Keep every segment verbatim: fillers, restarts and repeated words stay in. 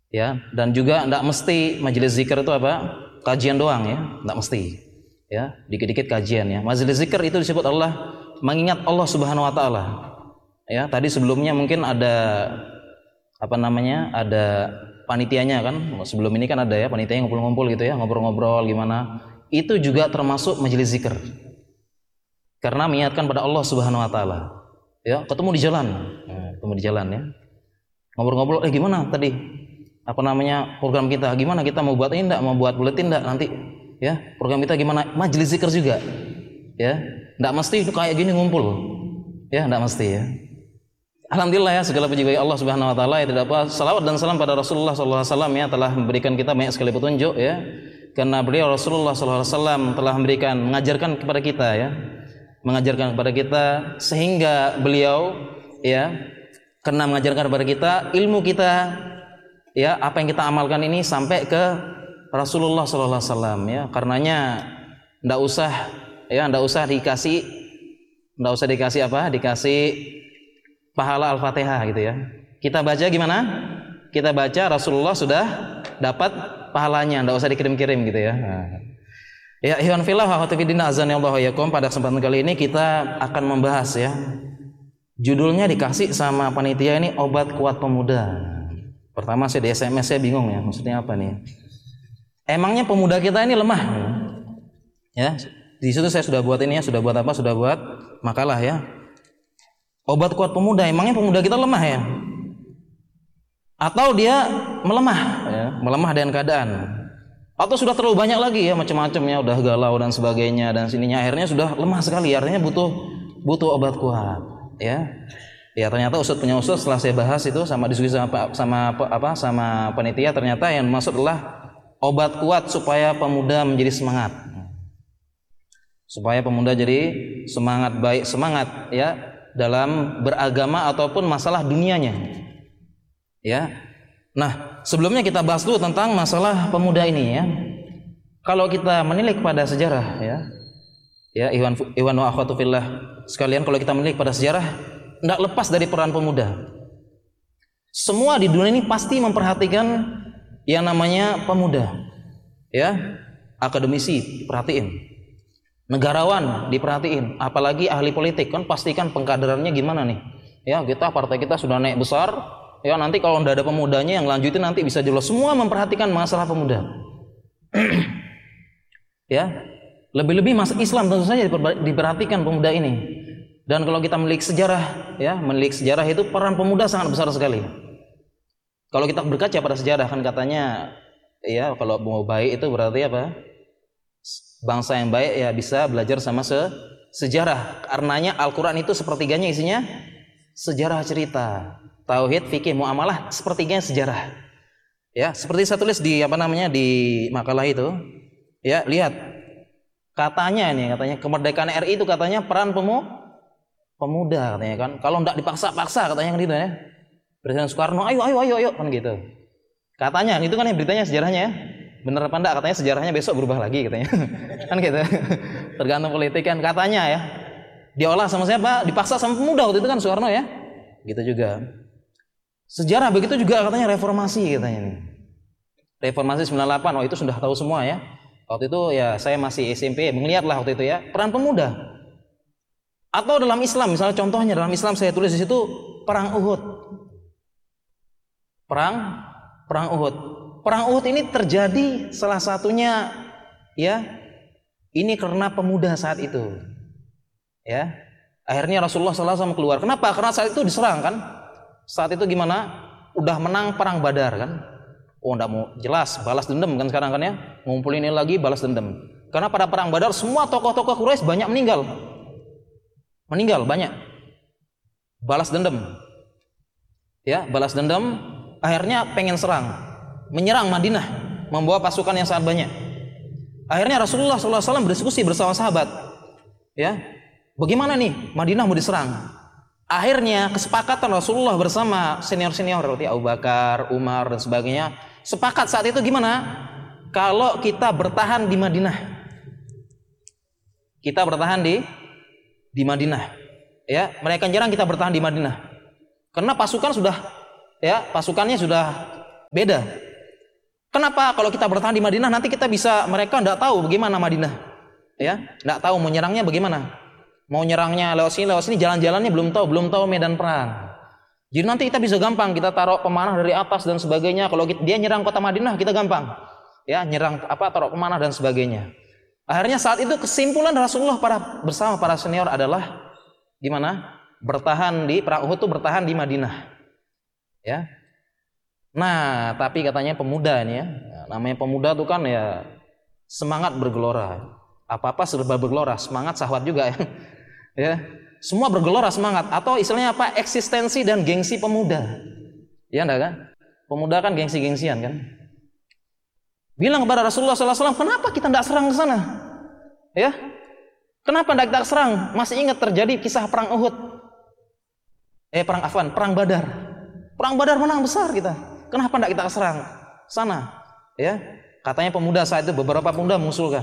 Ya, dan juga tidak mesti majelis zikir itu apa? Kajian doang ya, tidak mesti. Ya, dikit-dikit kajian ya. Majelis zikir itu disebut Allah mengingat Allah Subhanahu wa taala. Ya, tadi sebelumnya mungkin ada apa namanya? Ada panitianya kan. Sebelum ini kan ada ya panitianya ngumpul-ngumpul gitu ya, ngobrol-ngobrol gimana. Itu juga termasuk majelis zikir. Karena mengingatkan pada Allah Subhanahu wa taala. Ya, ketemu di jalan. Nah, ketemu di jalan ya. Ngobrol-ngobrol, eh gimana tadi? Apa namanya program kita, gimana kita mau buat ini enggak, mau buat buletin enggak nanti ya, program kita gimana, majelis zikir juga ya, enggak mesti itu kayak gini ngumpul ya, enggak mesti ya. Alhamdulillah ya, segala puji bagi Allah Subhanahu wa taala, ya tidak apa, salawat dan salam pada Rasulullah sallallahu alaihi wasallam ya, telah memberikan kita banyak sekali petunjuk ya, karena beliau Rasulullah sallallahu alaihi wasallam telah memberikan, mengajarkan kepada kita ya, mengajarkan kepada kita, sehingga beliau ya, karena mengajarkan kepada kita, ilmu kita ya, apa yang kita amalkan ini sampai ke Rasulullah sallallahu alaihi wasallam ya. Karenanya ndak usah ya, ndak usah dikasih ndak usah dikasih apa? Dikasih pahala Al-Fatihah gitu ya. Kita baca gimana? Kita baca Rasulullah sudah dapat pahalanya, ndak usah dikirim-kirim gitu ya. Nah. Ya, ikhwan fillah wa akhwati fillah, azanillahu wa iyyakum. Pada kesempatan kali ini kita akan membahas ya. Judulnya dikasih sama panitia ini, obat kuat pemuda. Pertama saya di S M S saya bingung ya, maksudnya apa nih? Emangnya pemuda kita ini lemah? Ya, di situ saya sudah buat ini ya, sudah buat apa? Sudah buat makalah ya. Obat kuat pemuda, emangnya pemuda kita lemah ya? Atau dia melemah ya, melemah dengan keadaan? Atau sudah terlalu banyak lagi ya, macam-macam ya, udah galau dan sebagainya dan sininya, akhirnya sudah lemah sekali, artinya butuh butuh obat kuat ya. Ya, ternyata Ustadz punya Ustadz, setelah saya bahas itu sama diskusi sama sama apa sama panitia, ternyata yang maksud adalah obat kuat supaya pemuda menjadi semangat. Supaya pemuda jadi semangat, baik semangat ya dalam beragama ataupun masalah dunianya. Ya. Nah, sebelumnya kita bahas dulu tentang masalah pemuda ini ya. Kalau kita menilik pada sejarah ya. Ya, Iwan Iwan wa akhwatu fillah sekalian, kalau kita menilik pada sejarah, tidak lepas dari peran pemuda. Semua di dunia ini pasti memperhatikan yang namanya pemuda. Ya, akademisi perhatiin, negarawan diperhatiin, apalagi ahli politik kan pastikan pengkaderannya gimana nih. Ya, kita partai kita sudah naik besar. Ya, nanti kalau tidak ada pemudanya yang lanjutin nanti bisa jelas. Semua memperhatikan masalah pemuda. Ya, lebih-lebih masalah Islam tentu saja diperhatikan pemuda ini. Dan kalau kita melihat sejarah, ya, melihat sejarah itu peran pemuda sangat besar sekali. Kalau kita berkaca pada sejarah kan katanya, ya, kalau mau baik itu berarti apa? Bangsa yang baik ya bisa belajar sama se sejarah. Karenanya Al-Quran itu sepertiganya isinya sejarah cerita, tauhid, fikih, muamalah, sepertiganya sejarah. Ya, seperti saya tulis di apa namanya di makalah itu, ya, lihat katanya ini katanya kemerdekaan R I itu katanya peran pemuda. Pemuda katanya kan, kalau enggak dipaksa-paksa katanya kan gitu ya. Presiden Soekarno, ayo ayo ayo ayo kan gitu. Katanya, itu kan yang beritanya sejarahnya ya. Bener apa enggak katanya sejarahnya besok berubah lagi katanya. Kan gitu. Tergantung politik kan katanya ya. Diolah sama siapa? Dipaksa sama pemuda waktu itu kan Soekarno ya. Gitu juga. Sejarah begitu juga katanya reformasi katanya nih. Reformasi sembilan puluh delapan, oh itu sudah tahu semua ya. Waktu itu ya saya masih S M P, melihatlah waktu itu ya, peran pemuda. Atau dalam Islam, misalnya contohnya dalam Islam saya tulis di situ perang Uhud. Perang perang Uhud. Perang Uhud ini terjadi salah satunya ya, ini karena pemuda saat itu. Ya. Akhirnya Rasulullah sallallahu alaihi wasallam keluar. Kenapa? Karena saat itu diserang kan. Saat itu gimana? Udah menang perang Badar kan. Oh, enggak mau jelas balas dendam kan sekarang kan ya. Ngumpulin ini lagi balas dendam. Karena pada perang Badar semua tokoh-tokoh Quraisy banyak meninggal. Meninggal banyak. Balas dendam. Ya, balas dendam, akhirnya pengen serang. Menyerang Madinah, membawa pasukan yang sangat banyak. Akhirnya Rasulullah sallallahu alaihi wasallam berdiskusi bersama sahabat. Ya. Bagaimana nih Madinah mau diserang? Akhirnya kesepakatan Rasulullah bersama senior-senior seperti Abu Bakar, Umar dan sebagainya, sepakat saat itu gimana? Kalau kita bertahan di Madinah. Kita bertahan di di Madinah, ya, mereka nyerang kita bertahan di Madinah, karena pasukan sudah, ya, pasukannya sudah Beda. Kenapa? Kalau kita bertahan di Madinah nanti kita bisa, mereka enggak tahu bagaimana Madinah. Ya, enggak tahu mau nyerangnya bagaimana. Mau nyerangnya lewat sini, lewat sini, jalan-jalannya belum tahu, belum tahu medan perang. Jadi nanti kita bisa gampang, kita taruh pemanah dari atas dan sebagainya. Kalau dia nyerang kota Madinah, kita gampang. Ya, nyerang apa, taruh pemanah dan sebagainya. Akhirnya saat itu kesimpulan Rasulullah para, bersama para senior adalah gimana? Bertahan di perang Uhud itu bertahan di Madinah. Ya. Nah, tapi katanya pemuda ini ya, namanya pemuda tuh kan ya semangat bergelora. Apa-apa serba bergelora, semangat syahwat juga ya. Ya. Semua bergelora semangat, atau istilahnya apa? Eksistensi dan gengsi pemuda. Ya enggak kan? Pemuda kan gengsi-gengsian kan? Bilang kepada Rasulullah sallallahu alaihi wasallam, "Kenapa kita enggak serang ke sana?" Ya. Kenapa enggak kita serang? Masih ingat terjadi kisah perang Uhud. Eh perang Afwan, perang Badar. Perang Badar menang besar kita. Kenapa tidak kita serang sana? Ya, katanya pemuda saat itu, beberapa pemuda mengusulkan.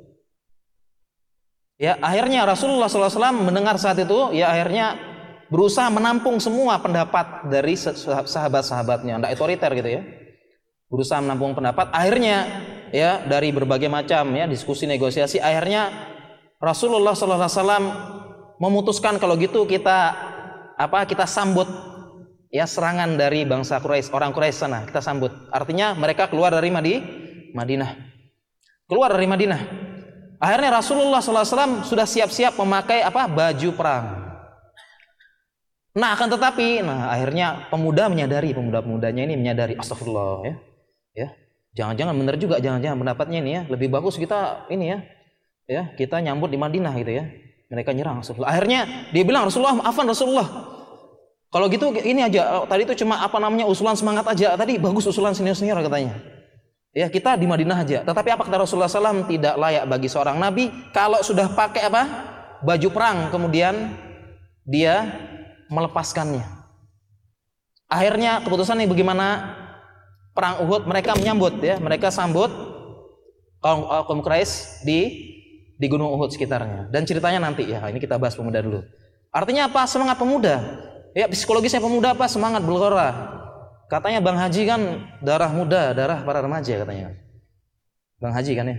Ya, akhirnya Rasulullah sallallahu alaihi wasallam mendengar saat itu, ya akhirnya berusaha menampung semua pendapat dari sahabat-sahabatnya, tidak otoriter gitu ya. Berusaha menampung pendapat. Akhirnya, ya dari berbagai macam ya diskusi negosiasi, akhirnya Rasulullah sallallahu alaihi wasallam memutuskan kalau gitu kita apa? Kita sambut. Ya serangan dari bangsa Quraisy, orang Quraisy sana kita sambut. Artinya mereka keluar dari Madi, Madinah. Keluar dari Madinah. Akhirnya Rasulullah sallallahu alaihi wasallam sudah siap-siap memakai apa? Baju perang. Nah, akan tetapi nah akhirnya pemuda menyadari, pemuda-pemudanya ini menyadari, astagfirullah ya. Ya. Jangan-jangan benar juga, jangan-jangan pendapatnya ini ya. Lebih bagus kita ini ya. Ya, kita nyambut di Madinah gitu ya. Mereka nyerang Rasulullah. Akhirnya dia bilang, "Rasulullah, maafkan Rasulullah. Kalau gitu ini aja, tadi itu cuma apa namanya usulan semangat aja. Tadi bagus usulan senior-senior katanya. Ya kita di Madinah aja. Tetapi apa kata Rasulullah sallallahu alaihi wasallam? Tidak layak bagi seorang nabi kalau sudah pakai apa? Baju perang kemudian dia melepaskannya. Akhirnya keputusan ini bagaimana? Perang Uhud mereka menyambut ya, mereka sambut kaum kaum Quraisy di di Gunung Uhud sekitarnya. Dan ceritanya nanti ya, ini kita bahas pemuda dulu. Artinya apa? Semangat pemuda. Ya psikologisnya pemuda apa? Semangat bergelora. Katanya Bang Haji kan darah muda, darah para remaja katanya. Bang Haji kan ya.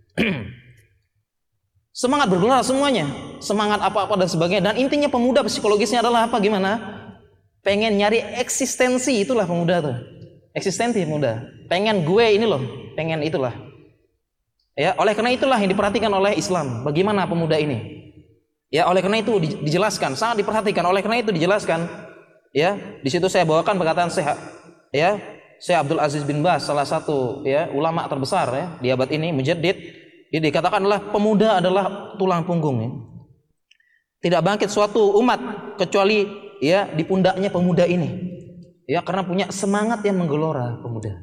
Semangat bergelora semuanya. Semangat apa-apa dan sebagainya. Dan intinya pemuda psikologisnya adalah apa? Gimana? Pengen nyari eksistensi, itulah pemuda tuh. Eksistensi pemuda. Pengen gue ini loh, pengen itulah. Ya, oleh karena itulah yang diperhatikan oleh Islam. Bagaimana pemuda ini? Ya, oleh karena itu dijelaskan, sangat diperhatikan. Oleh karena itu dijelaskan, ya, di situ saya bawakan perkataan Syekh, ya, Syekh Abdul Aziz bin Baz, salah satu ya ulama terbesar ya di abad ini, mujaddid. Dia dikatakan adalah pemuda adalah tulang punggung. Ya. Tidak bangkit suatu umat kecuali ya di pundaknya pemuda ini. Ya, karena punya semangat yang menggelora pemuda.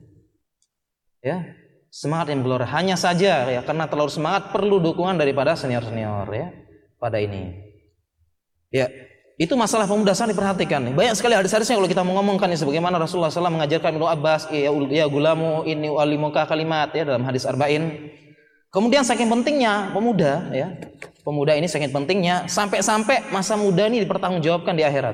Ya, semangat yang menggelora. Hanya saja ya karena terlalu semangat perlu dukungan daripada senior-senior ya. Pada ini, ya itu masalah pemuda sangat diperhatikan. Banyak sekali hadis-hadisnya kalau kita mau ngomongkan ya, sebagaimana Rasulullah sallallahu alaihi wasallam mengajarkan Ibnu Abbas, ya, ya gulamu inni uallimuka kalimat ya dalam hadis arba'in. Kemudian saking pentingnya pemuda, ya pemuda ini saking pentingnya sampai-sampai masa muda ini dipertanggungjawabkan di akhirat.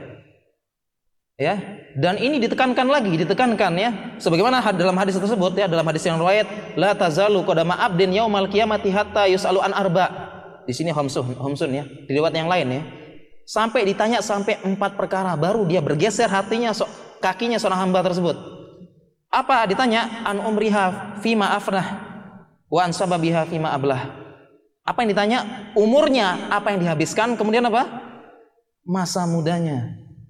Ya, dan ini ditekankan lagi, ditekankan ya, sebagaimana dalam hadis tersebut ya, dalam hadis yang riwayat, la tazalu qadama abdin yaumal qiyamati hatta yus'alu an arba'. Di sini Homsun, Homsun ya. Di riwayat yang lain ya. Sampai ditanya sampai empat perkara baru dia bergeser hatinya, so, kakinya seorang hamba tersebut. Apa ditanya? An umriha fima afnah wa an sababiha fima ablah. Apa yang ditanya? Umurnya, apa yang dihabiskan, kemudian apa? Masa mudanya.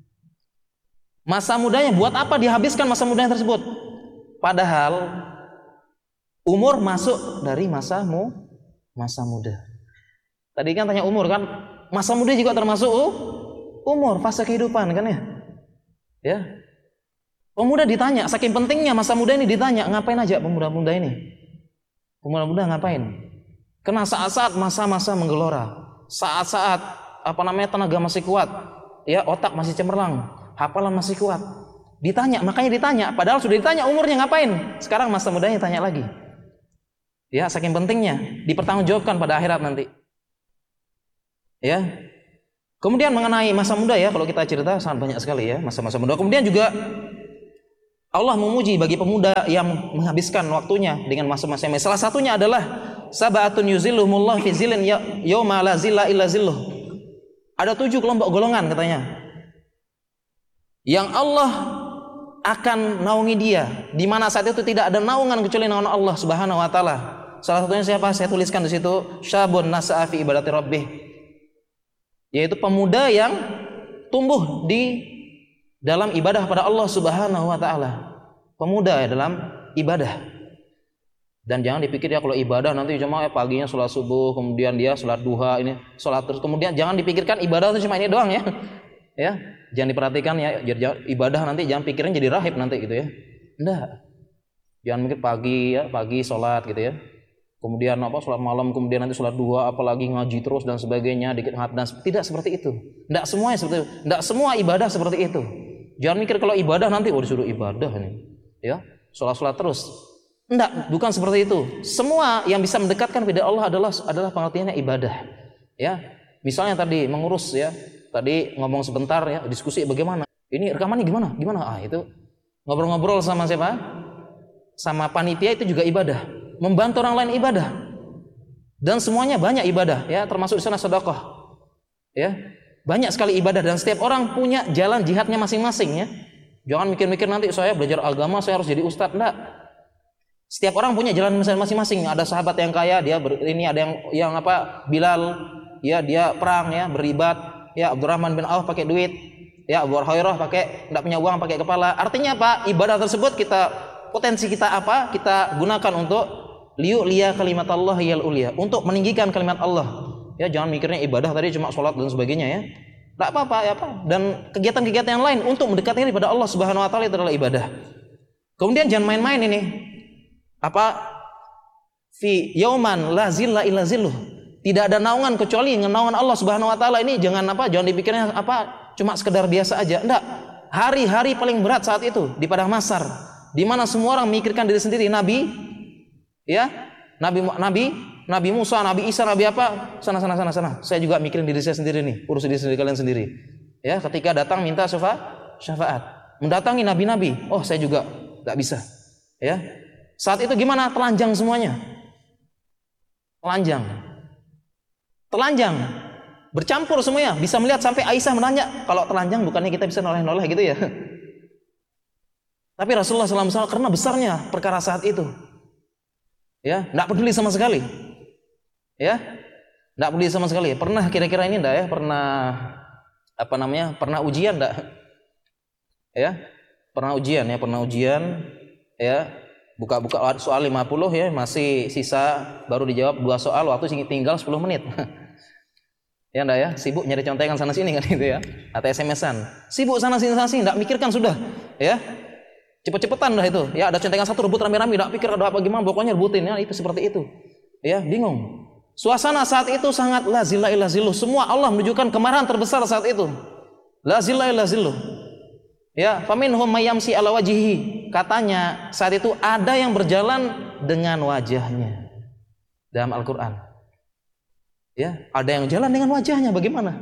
Masa mudanya buat apa dihabiskan masa mudanya tersebut? Padahal umur masuk dari masa mu, masa muda. Tadi kan tanya umur kan, masa muda juga termasuk uh, umur, fase kehidupan kan ya. Ya. Pemuda ditanya, saking pentingnya masa muda ini ditanya, ngapain aja pemuda-pemuda ini? Pemuda-pemuda ngapain? Karena saat-saat masa-masa menggelora, saat-saat apa namanya tenaga masih kuat, ya otak masih cemerlang, hafalan masih kuat. Ditanya, makanya ditanya, padahal sudah ditanya umurnya ngapain? Sekarang masa mudanya tanya lagi. Ya, saking pentingnya dipertanggungjawabkan pada akhirat nanti. Ya. Kemudian mengenai masa muda ya, kalau kita cerita sangat banyak sekali ya masa-masa muda. Kemudian juga Allah memuji bagi pemuda yang menghabiskan waktunya dengan masa-masa yang baik. Salah satunya adalah sab'atun yuzilluhumullah fi zillin yauma la zilla illa zilluh. Ada tujuh kelompok golongan katanya, yang Allah akan naungi dia, di mana saat itu tidak ada naungan kecuali naungan Allah Subhanahu wa taala. Salah satunya siapa? Saya tuliskan di situ, syabun nasa'a fi ibadati rabbih. Yaitu pemuda yang tumbuh di dalam ibadah pada Allah Subhanahu wa taala. Pemuda ya dalam ibadah. Dan jangan dipikir ya kalau ibadah nanti cuma ya paginya sholat subuh, kemudian dia sholat duha, ini sholat terus, kemudian jangan dipikirkan ibadah itu cuma ini doang ya. Ya, jangan diperhatikan ya ibadah nanti jangan pikirin jadi rahib nanti gitu ya. Enggak. Jangan mikir pagi ya, pagi sholat gitu ya. Kemudian apa sholat malam, kemudian nanti sholat duha, apalagi ngaji terus dan sebagainya, dikit dan tidak seperti itu. Enggak semuanya seperti itu. Enggak semua ibadah seperti itu. Jangan mikir kalau ibadah nanti oh disuruh ibadah nih, ya sholat-sholat terus. Enggak, bukan seperti itu. Semua yang bisa mendekatkan kepada Allah adalah adalah pengertiannya ibadah. Ya, misalnya tadi mengurus ya, tadi ngomong sebentar ya, diskusi bagaimana. Ini rekamannya gimana? Gimana? Ah itu ngobrol-ngobrol sama siapa? Sama panitia itu juga ibadah. Membantu orang lain ibadah. Dan semuanya banyak ibadah ya, termasuk di sana sedekah. Ya. Banyak sekali ibadah dan setiap orang punya jalan jihadnya masing-masing ya. Jangan mikir-mikir nanti saya belajar agama saya harus jadi ustadz, enggak. Setiap orang punya jalan masing-masing. Ada sahabat yang kaya, dia ber, ini ada yang yang apa? Bilal, ya dia perang ya, beribat, ya Abdurrahman bin Auf pakai duit, ya Abu Hurairah pakai enggak punya uang pakai kepala. Artinya apa? Ibadah tersebut kita potensi kita apa? Kita gunakan untuk liyu liya kalimat Allah yal ulia, untuk meninggikan kalimat Allah. Ya jangan mikirnya ibadah tadi cuma sholat dan sebagainya ya. Enggak apa-apa ya apa. Dan kegiatan-kegiatan yang lain untuk mendekatkan diri pada Allah Subhanahu wa taala itu adalah ibadah. Kemudian jangan main-main ini. Apa? Fi yauman la zilla illa zilluh. Tidak ada naungan kecuali naungan Allah Subhanahu wa taala. Ini jangan apa? Jangan dipikirnya apa? Cuma sekedar biasa aja. Enggak. Hari-hari paling berat saat itu di padang mahsyar, di mana semua orang memikirkan diri sendiri. Nabi ya, Nabi Nabi Nabi Musa, Nabi Isa, Nabi apa? Sana sana sana sana. Saya juga mikirin diri saya sendiri nih, urus diri sendiri kalian sendiri. Ya, ketika datang minta syafaat, syafaat. Mendatangi nabi-nabi, oh saya juga enggak bisa. Ya. Saat itu gimana? Telanjang semuanya. Telanjang. Telanjang. Bercampur semuanya, bisa melihat sampai Aisyah menanya, kalau telanjang bukannya kita bisa noleh-noleh gitu ya? Tapi Rasulullah shallallahu alaihi wasallam karena besarnya perkara saat itu, ya, enggak peduli sama sekali. Ya, enggak peduli sama sekali. Pernah kira-kira ini enggak ya? Pernah apa namanya? Pernah ujian enggak? Ya, pernah ujian ya, pernah ujian ya. Buka-buka soal lima puluh ya, masih sisa baru dijawab dua soal, waktu tinggal sepuluh menit. Ya enggak ya? Sibuk nyari contekan sana sini kan itu ya. Atau S M S-an. Sibuk sana sini sana sini, enggak mikirkan sudah, ya. Cepet-cepetan dah itu. Ya ada contekan satu rebut rame-rame, enggak pikir ada apa gimana, pokoknya rebutin ya, itu seperti itu. Ya, bingung. Suasana saat itu sangat la zilla illa zilluh. Semua Allah menunjukkan kemarahan terbesar saat itu. La zilla illa zilluh. Ya, faminhum mayyamsi ala wajhihi. Katanya saat itu ada yang berjalan dengan wajahnya. Dalam Al-Qur'an. Ya, ada yang jalan dengan wajahnya, bagaimana?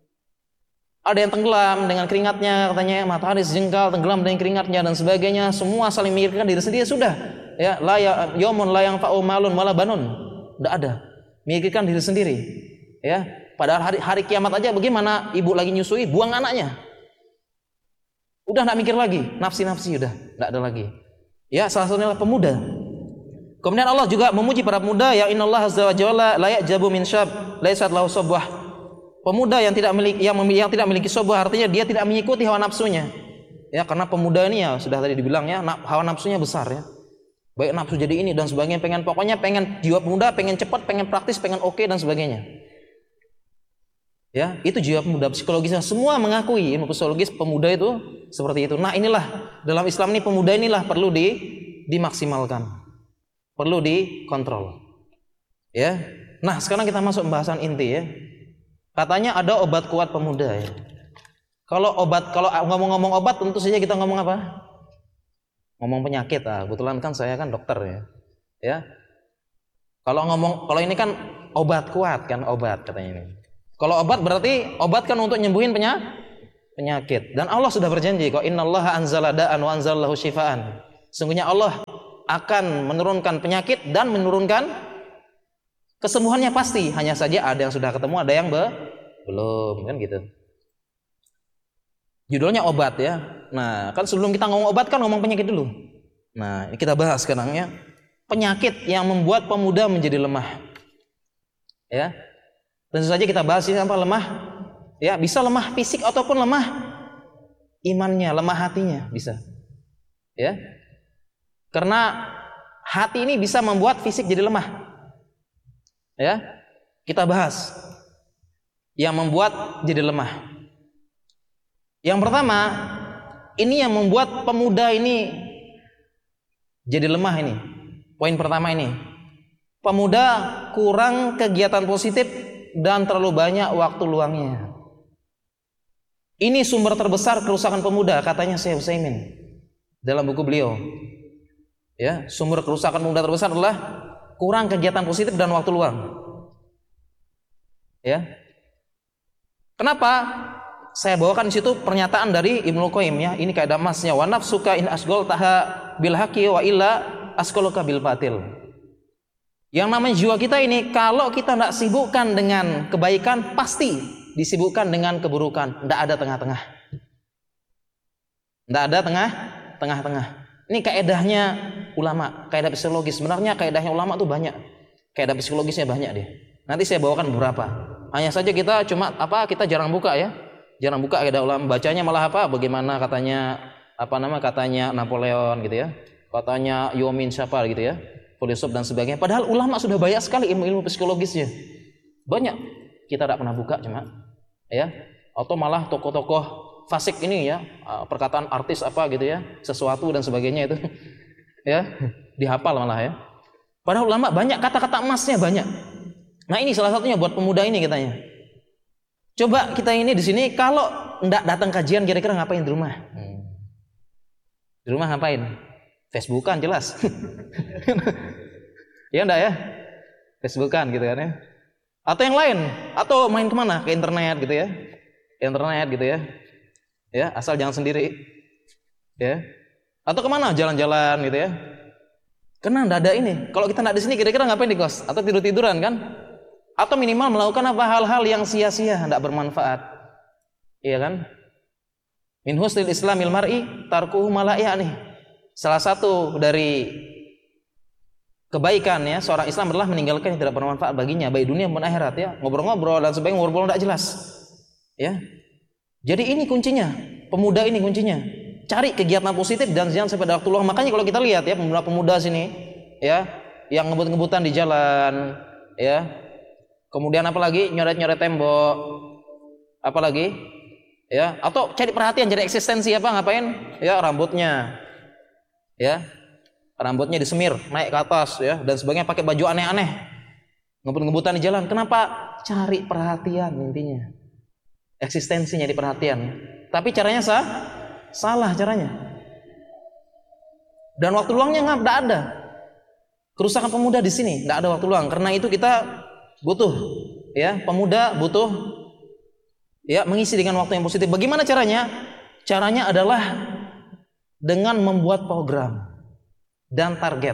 Ada yang tenggelam dengan keringatnya, katanya matahari sejengkal tenggelam dengan keringatnya dan sebagainya. Semua saling memikirkan diri sendiri sudah. Ya, la yaumun la yanfa'u malun wala banun. Enggak ada. Memikirkan diri sendiri. Ya, padahal hari, hari kiamat aja bagaimana? Ibu lagi nyusui, buang anaknya. Udah enggak mikir lagi, nafsi-nafsi udah enggak ada lagi. Ya, salah satunya adalah pemuda. Kemudian Allah juga memuji para pemuda, ya innallaha azza wa jalla la ya'jabu min syab laisat lahu sabwah. Pemuda yang tidak memiliki yang, memiliki, yang tidak memiliki sabwah artinya dia tidak mengikuti hawa nafsunya. Ya, karena pemuda ini ya sudah tadi dibilang ya, hawa nafsunya besar ya. Baik nafsu jadi ini dan sebagainya, pengen pokoknya pengen jiwa pemuda, pengen cepat, pengen praktis, pengen oke dan sebagainya. Ya, itu jiwa pemuda. Psikologisnya semua mengakui ilmu psikologis pemuda itu seperti itu. Nah, inilah dalam Islam ini pemuda inilah perlu di dimaksimalkan. Perlu dikontrol. Ya. Nah, sekarang kita masuk pembahasan inti ya. Katanya ada obat kuat pemuda ya. Kalau obat kalau ngomong-ngomong obat tentu saja kita ngomong apa? Ngomong penyakit. Ah, kebetulan kan saya kan dokter ya. Ya. Kalau ngomong kalau ini kan obat kuat kan obat katanya ini. Kalau obat berarti obat kan untuk nyembuhin penyakit penyakit. Dan Allah sudah berjanji kok, innallaha anzala da'an wa anzalallahu syifaan. Sungguhnya Allah akan menurunkan penyakit dan menurunkan kesembuhannya pasti. Hanya saja ada yang sudah ketemu, ada yang be belum, kan gitu. Judulnya obat ya. Nah, kan sebelum kita ngomong obat kan ngomong penyakit dulu. Nah, ini kita bahas sekarang ya. Penyakit yang membuat pemuda menjadi lemah. Ya. Tentu saja kita bahas ini apa lemah? Ya, bisa lemah fisik ataupun lemah imannya, lemah hatinya bisa. Ya. Karena hati ini bisa membuat fisik jadi lemah. Ya. Kita bahas yang membuat jadi lemah. Yang pertama, ini yang membuat pemuda ini jadi lemah ini. Poin pertama ini. Pemuda kurang kegiatan positif dan terlalu banyak waktu luangnya. Ini sumber terbesar kerusakan pemuda, katanya Syekh Utsaimin dalam buku beliau. Ya, sumber kerusakan pemuda terbesar adalah kurang kegiatan positif dan waktu luang. Ya. Kenapa? Saya bawakan di situ pernyataan dari Ibnu Qayyim ya. Ini kaidah emasnya, wa nafsuka in asghaltaha bil haqqi wa illa asqaluka bil batil. Yang namanya jiwa kita ini kalau kita tidak sibukkan dengan kebaikan pasti disibukkan dengan keburukan, tidak ada tengah-tengah. Tidak ada tengah, tengah-tengah. Ini kaedahnya ulama, kaedah psikologis. Sebenarnya kaedahnya ulama tuh banyak. Kaedah psikologisnya banyak dia. Nanti saya bawakan beberapa. Hanya saja kita cuma apa? Kita jarang buka ya. Jarang buka kaedah ulama. Bacanya malah apa? Bagaimana katanya apa nama katanya Napoleon gitu ya. Katanya Yomin siapa gitu ya. Filsuf dan sebagainya. Padahal ulama sudah banyak sekali ilmu-ilmu psikologisnya. Banyak. Kita tidak pernah buka cuma ya, atau malah tokoh-tokoh fasik ini ya, perkataan artis apa gitu ya, sesuatu dan sebagainya itu ya, dihafal malah ya. Padahal ulama banyak kata-kata emasnya banyak. Nah, ini salah satunya buat pemuda ini katanya. Coba kita ini di sini kalau enggak datang kajian kira-kira ngapain di rumah? Hmm. Di rumah ngapain? Facebookan jelas. Ya enggak ya? Facebookan gitu kan ya. Atau yang lain, atau main kemana? Ke internet gitu ya, internet gitu ya, ya asal jangan sendiri, ya. Atau kemana? Jalan-jalan gitu ya. Karena nggak ada ini. Kalau kita nggak di sini, kira-kira ngapain di kos? Atau tidur tiduran kan? Atau minimal melakukan apa hal-hal yang sia-sia, nggak bermanfaat, iya kan? Min husnil islamil mar'i tarkuhu ma la ya'ni. Salah satu dari kebaikan ya seorang Islam adalah meninggalkan yang tidak bermanfaat baginya baik dunia maupun akhirat ya, ngobrol-ngobrol dan sebagainya, ngobrol tidak jelas ya. Jadi ini kuncinya, pemuda ini kuncinya, cari kegiatan positif dan jangan sampai ada waktu luang. Makanya kalau kita lihat ya pemuda-pemuda sini ya yang ngebut-ngebutan di jalan ya, kemudian apa lagi nyoret-nyoret tembok, apa lagi ya, atau cari perhatian, cari eksistensi apa ngapain ya, rambutnya ya, rambutnya disemir naik ke atas ya dan sebagainya, pakai baju aneh-aneh, ngebut-ngebutan di jalan. Kenapa? Cari perhatian intinya, eksistensinya di perhatian. Tapi caranya sah, salah caranya. Dan waktu luangnya nggak ada. Kerusakan pemuda di sini nggak ada waktu luang. Karena itu kita butuh ya, pemuda butuh ya mengisi dengan waktu yang positif. Bagaimana caranya? Caranya adalah dengan membuat program dan target.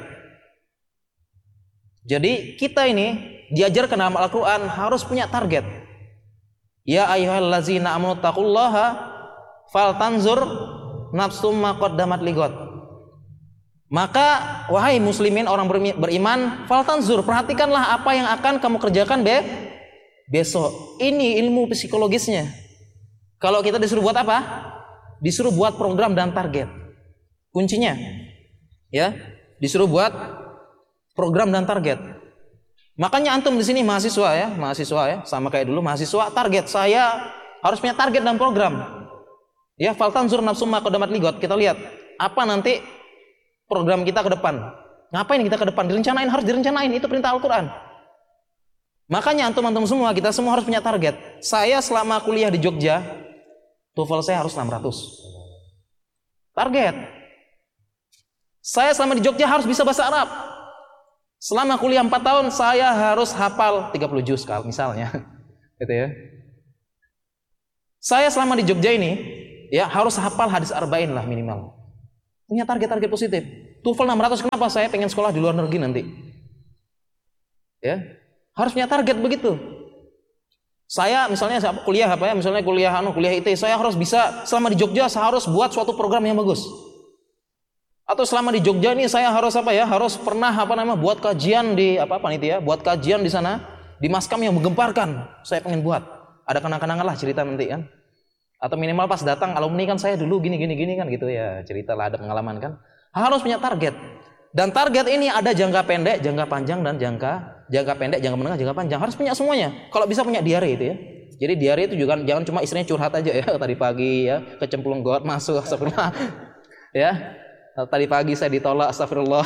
Jadi kita ini diajarkan dalam Al-Quran harus punya target. Ya ayyuhallazina amanu taqullaha faltanzur nafsum ma qaddamat ligot. Maka wahai muslimin orang beriman, faltanzur, perhatikanlah apa yang akan kamu kerjakan be besok. Ini ilmu psikologisnya. Kalau kita disuruh buat apa? Disuruh buat program dan target. Kuncinya ya, disuruh buat program dan target. Makanya antum di sini mahasiswa ya, mahasiswa ya, sama kayak dulu mahasiswa, target saya harus punya target dan program. Ya, faltanzur nafsum ma qaddamat ligot. Kita lihat apa nanti program kita ke depan. Ngapain kita ke depan? Direncanain, harus direncanain, itu perintah Al-Qur'an. Makanya antum-antum semua, kita semua harus punya target. Saya selama kuliah di Jogja, TOEFL saya harus enam ratus. Target. Saya selama di Jogja harus bisa bahasa Arab. Selama kuliah empat tahun saya harus hafal tiga puluh juz misalnya. Gitu ya. Saya selama di Jogja ini, ya harus hafal hadis arba'in lah minimal. Punya target-target positif. TOEFL enam ratus, kenapa? Saya pengen sekolah di luar negeri nanti. Ya, harus punya target begitu. Saya misalnya kuliah apa ya, misalnya kuliah anu, kuliah I T, saya harus bisa selama di Jogja saya harus buat suatu program yang bagus. Atau selama di Jogja ini saya harus apa ya, harus pernah apa namanya buat kajian di apa panitia, buat kajian di sana di Maskam yang menggemparkan. Saya pengen buat. Ada kenang-kenangan lah cerita nanti kan. Atau minimal pas datang alumni kan saya dulu gini gini gini kan gitu ya, cerita lah ada pengalaman kan. Harus punya target. Dan target ini ada jangka pendek, jangka panjang dan jangka jangka pendek, jangka menengah, jangka panjang. Harus punya semuanya. Kalau bisa punya diary itu ya. Jadi diary itu juga jangan cuma istrinya curhat aja ya, tadi pagi ya kecemplung got masuk astagfirullah. Ya. Tadi pagi saya ditolak, astagfirullah.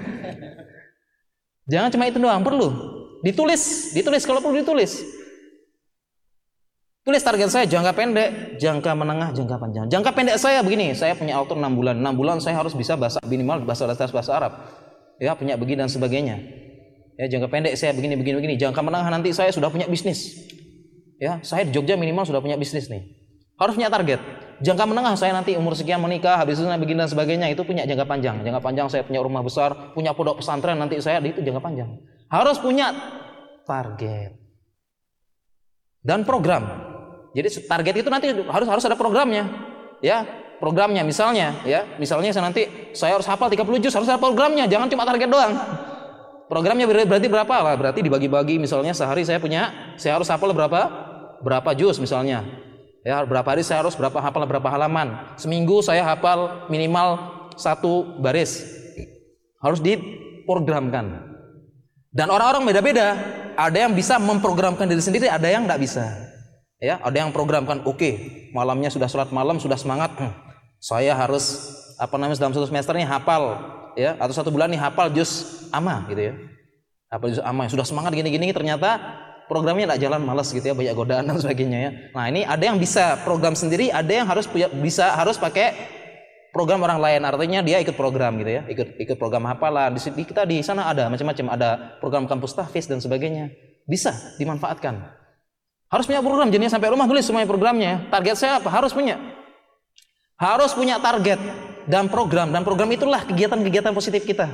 Jangan cuma itu doang, perlu ditulis, ditulis kalau perlu ditulis. Tulis target saya jangka pendek, jangka menengah, jangka panjang. Jangka pendek saya begini, saya punya auto enam bulan. enam bulan saya harus bisa bahasa minimal bahasa dasar bahasa Arab. Ya, punya begini dan sebagainya. Ya, jangka pendek saya begini begini begini. Jangka menengah nanti saya sudah punya bisnis. Ya, saya di Jogja minimal sudah punya bisnis nih. Harus punya target. Jangka menengah saya nanti umur sekian menikah, habis itu begini dan sebagainya, itu punya jangka panjang. Jangka panjang saya punya rumah besar, punya pondok pesantren nanti saya, itu jangka panjang. Harus punya target dan program. Jadi target itu nanti harus harus ada programnya. Ya, programnya misalnya ya, misalnya saya nanti saya harus hafal tiga puluh juz, harus ada programnya, jangan cuma target doang. Programnya berarti berapa lah? Berarti dibagi-bagi, misalnya sehari saya punya, saya harus hafal berapa? Berapa juz misalnya. Ya, berapa hari saya harus berapa hafal berapa halaman. Seminggu saya hafal minimal satu baris. Harus diprogramkan. Dan orang-orang beda-beda. Ada yang bisa memprogramkan diri sendiri, ada yang enggak bisa. Ya, ada yang programkan, oke, okay, malamnya sudah sholat malam, sudah semangat. Hmm, saya harus apa namanya dalam satu semester nih hafal, ya, atau satu bulan nih hafal juz amma gitu ya. Hafal juz amma, sudah semangat gini-gini, ternyata programnya tidak jalan, malas gitu ya, banyak godaan dan sebagainya ya. Nah, ini ada yang bisa program sendiri, ada yang harus punya, bisa harus pakai program orang lain, artinya dia ikut program gitu ya, ikut ikut program hafalan. Di kita di sana ada macam-macam, ada program kampus tahfiz dan sebagainya, bisa dimanfaatkan. Harus punya program, jadinya sampai rumah tulis semuanya programnya. Target saya apa? Harus punya, harus punya target dan program, dan program itulah kegiatan-kegiatan positif kita.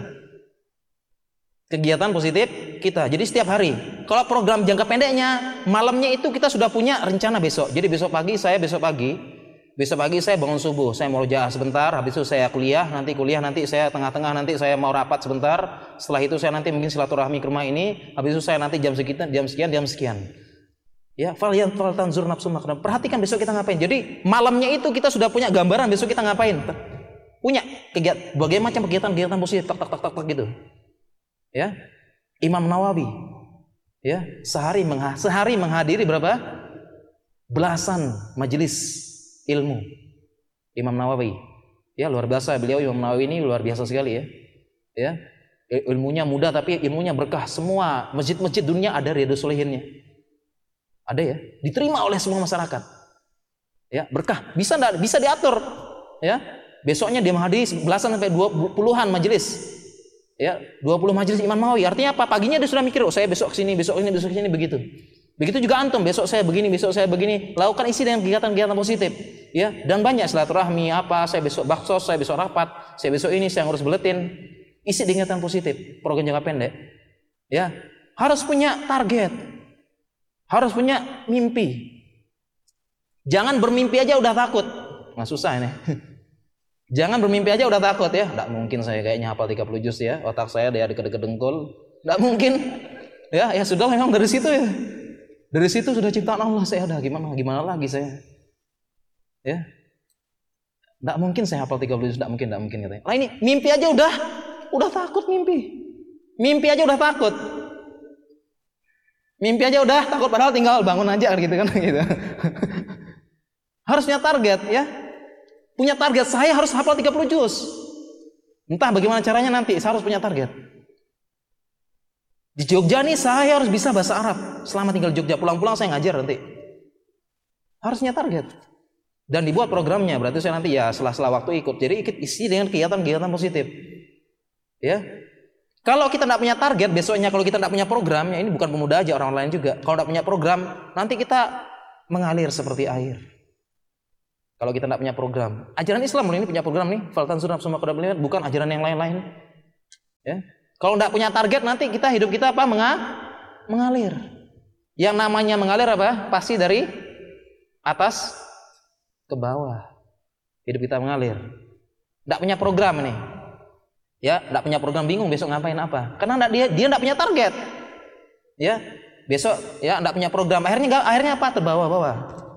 Kegiatan positif kita. Jadi setiap hari. Kalau program jangka pendeknya, malamnya itu kita sudah punya rencana besok. Jadi besok pagi saya besok pagi, besok pagi saya bangun subuh, saya mau murojaah sebentar, habis itu saya kuliah, nanti kuliah nanti saya tengah-tengah nanti saya mau rapat sebentar. Setelah itu saya nanti mungkin silaturahmi ke rumah ini, habis itu saya nanti jam sekian, jam sekian, jam sekian. Ya, fal yang fal tanzur nafsu makna. Perhatikan besok kita ngapain. Jadi malamnya itu kita sudah punya gambaran besok kita ngapain. Punya kegiatan, bagaimana macam kegiatan-kegiatan positif, tak tak tak tak tak gitu. Ya, Imam Nawawi, ya sehari mengha sehari menghadiri berapa belasan majelis ilmu. Imam Nawawi, ya luar biasa beliau. Imam Nawawi ini luar biasa sekali ya. Ya, ilmunya mudah tapi ilmunya berkah. Semua masjid-masjid dunia ada Riyadhus Shalihinnya. Ada ya, diterima oleh semua masyarakat. Ya, berkah. Bisa enggak? Bisa diatur. Ya. Besoknya dia menghadiri belasan sampai dua puluhan majelis. Ya, dua puluh majelis Imam Nawawi. Artinya apa? Paginya dia sudah mikir, oh saya besok kesini, besok ini, besok kesini, begitu. Begitu juga antum, besok saya begini, besok saya begini. Lakukan isi dengan kegiatan-kegiatan positif. Ya, dan banyak silaturahmi apa, saya besok baksos, saya besok rapat, saya besok ini, saya ngurus buletin. Isi dengan kegiatan positif, program jangka pendek. Ya, harus punya target. Harus punya mimpi. Jangan bermimpi aja udah takut. Nah, susah ini. Jangan bermimpi aja udah takut ya. Nggak mungkin saya kayaknya hafal tiga puluh juz ya. Otak saya dia deket-deket dengkul. Nggak mungkin. Ya, ya sudah memang dari situ ya. Dari situ sudah ciptaan Allah, saya udah gimana gimana lagi saya. Ya. Nggak mungkin saya hafal tiga puluh juz, nggak mungkin, nggak mungkin katanya. Lah ini mimpi aja udah udah takut mimpi. Mimpi aja udah takut. Mimpi aja udah takut, padahal tinggal bangun aja gitu kan gitu. Harusnya target ya. Punya target, saya harus hafal tiga puluh juz. Entah bagaimana caranya nanti, saya harus punya target. Di Jogja nih saya harus bisa bahasa Arab. Selama tinggal di Jogja, pulang-pulang saya ngajar nanti. Harusnya target. Dan dibuat programnya, berarti saya nanti ya setelah-setelah waktu ikut. Jadi ikut isi dengan kegiatan-kegiatan positif. Ya. Kalau kita tidak punya target, besoknya kalau kita tidak punya program, ya ini bukan pemuda aja, orang lain juga. Kalau tidak punya program, nanti kita mengalir seperti air. Kalau kita tidak punya program, ajaran Islam ini punya program nih, faltan sunaf semua kodam lewat, bukan ajaran yang lain-lain. Ya. Kalau tidak punya target, nanti kita hidup kita apa? Menga mengalir. Yang namanya mengalir apa? Pasti dari atas ke bawah. Hidup kita mengalir. Tidak punya program ini. Ya, tidak punya program, bingung besok ngapain apa? Karena enggak, dia dia tidak punya target. Ya, besok ya tidak punya program. Akhirnya akhirnya apa? Terbawa-bawa.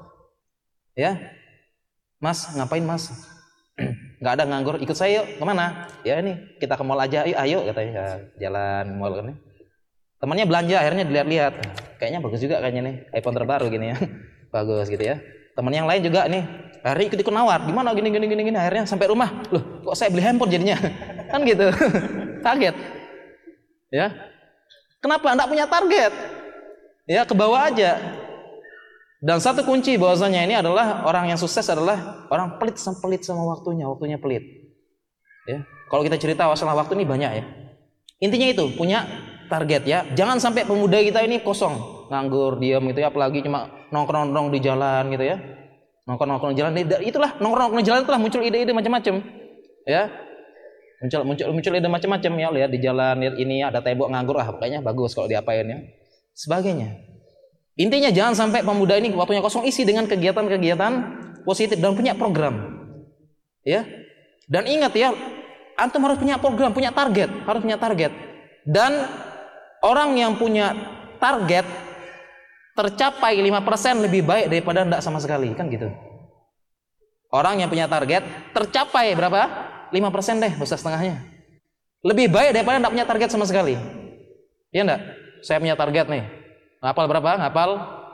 Ya, Mas ngapain Mas? Nggak ada, nganggur, ikut saya yuk. Kemana? Ya ini kita ke mall aja, ayo, ayo katanya. Ya, jalan mall kan. Temannya belanja, akhirnya dilihat-lihat. Kayaknya bagus juga kayaknya nih, iPhone terbaru gini ya. Bagus gitu ya. Teman yang lain juga nih, akhirnya ikut-ikut nawar. Gimana gini gini gini gini. Akhirnya sampai rumah, loh kok saya beli handphone jadinya? Kan gitu. Kaget. Ya. Kenapa? Nggak punya target. Ya, ke bawah aja. Dan satu kunci bahwasanya ini adalah orang yang sukses adalah orang pelit sama pelit sama waktunya, waktunya pelit. Ya. Kalau kita cerita masalah waktu ini banyak ya. Intinya itu, punya target ya. Jangan sampai pemuda kita ini kosong, nganggur, diam gitu ya, apalagi cuma nongkrong-nongkrong di jalan gitu ya. Nongkrong-nongkrong di jalan, itulah nongkrong-nongkrong di jalan itulah muncul ide-ide macam-macam. Ya. Muncul muncul muncul ide macam-macam ya, lihat di jalan, lihat ini ada tembok nganggur, ah kayaknya bagus kalau diapain ya. Sebagainya. Intinya jangan sampai pemuda ini waktunya kosong, isi dengan kegiatan-kegiatan positif dan punya program. Ya. Dan ingat ya, antum harus punya program, punya target, harus punya target. Dan orang yang punya target tercapai lima persen lebih baik daripada tidak sama sekali, kan gitu. Orang yang punya target tercapai berapa? lima persen deh, dosa setengahnya. Lebih baik daripada tidak punya target sama sekali. Iya enggak? Saya punya target nih. Ngapal berapa? Ngapal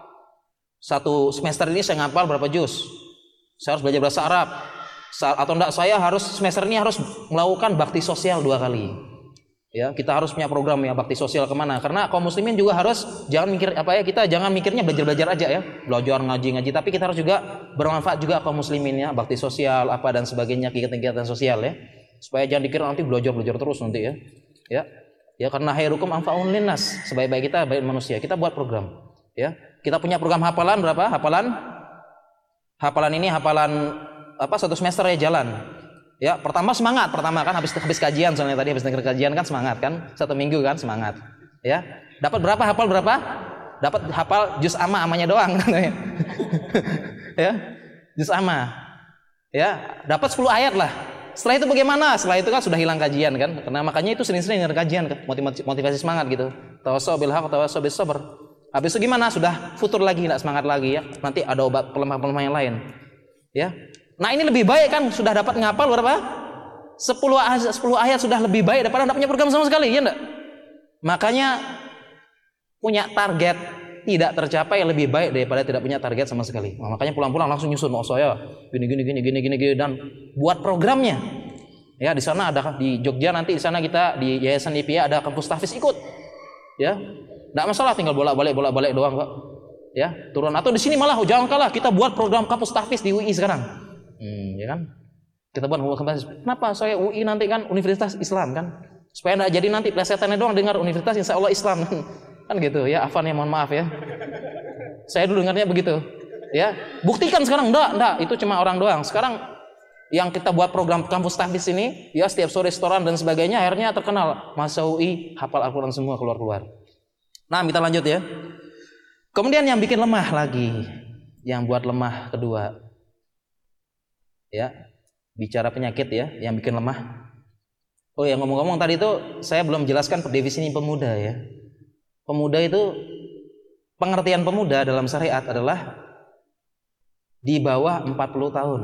satu semester ini saya ngapal berapa juz. Saya harus belajar bahasa Arab. Atau enggak, saya harus semester ini harus melakukan bakti sosial dua kali. Ya, kita harus punya program ya bakti sosial kemana? Karena kaum muslimin juga harus jangan mikir apa ya, kita jangan mikirnya belajar-belajar aja ya, belajar ngaji-ngaji, tapi kita harus juga bermanfaat juga kaum muslimin ya, bakti sosial apa dan sebagainya, kegiatan-kegiatan sosial ya, supaya jangan dikira nanti belajar-belajar terus nanti ya, ya, ya karena khairukum anfa'uhum linnas, sebaik-baik kita baik manusia, kita buat program ya, kita punya program hafalan berapa? Hafalan, hafalan ini hafalan apa satu semester ya jalan. Ya, pertama semangat, pertama kan habis habis kajian soalnya tadi habis dengar kajian kan semangat kan, satu minggu kan semangat. Ya, dapat berapa hafal berapa? Dapat hafal juz amma amanya doang katanya. Ya, juz amma. Ya, dapat sepuluh ayat lah. Setelah itu bagaimana? Setelah itu kan sudah hilang kajian kan. Karena makanya itu sering-sering dengar kajian kan, motivasi, motivasi semangat gitu. Tawassaw bil haqq, tawassaw bis sabr. Habis itu gimana? Sudah futur lagi, enggak semangat lagi ya. Nanti ada obat pelemah-pelemah yang lain. Ya. Nah ini lebih baik kan, sudah dapat ngapal berapa? sepuluh ayat sudah lebih baik daripada tidak punya program sama sekali, ya enggak? Makanya punya target tidak tercapai lebih baik daripada tidak punya target sama sekali. Nah, makanya pulang-pulang langsung nyusun, mau saya gini gini gini gini gini gini dan buat programnya. Ya di sana ada di Jogja nanti di sana kita di Yayasan I P I A ada kampus tahfiz ikut. Ya, tidak masalah tinggal bolak-balik bolak-balik doang kok. Ya turun atau di sini malah oh, jangan kalah kita buat program kampus tahfiz di U I sekarang. Hmm, ya kan? Kita buat kampus. Kenapa? Saya U I nanti kan Universitas Islam kan? Supaya enggak jadi nanti plesetannya doang dengar Universitas Insya Allah Islam kan gitu ya. Afan ya, mohon maaf ya. Saya dulu dengarnya begitu. Ya, buktikan sekarang enggak, enggak, itu cuma orang doang. Sekarang yang kita buat program kampus tahfiz ini, ya setiap sore restoran dan sebagainya akhirnya terkenal. Masa U I hafal Al-Qur'an semua keluar-keluar. Nah, kita lanjut ya. Kemudian yang bikin lemah lagi, yang buat lemah kedua. Ya, bicara penyakit ya yang bikin lemah. Oh ya, ngomong-ngomong tadi itu saya belum jelaskan definisi pemuda ya. Pemuda itu pengertian pemuda dalam syariat adalah di bawah empat puluh tahun.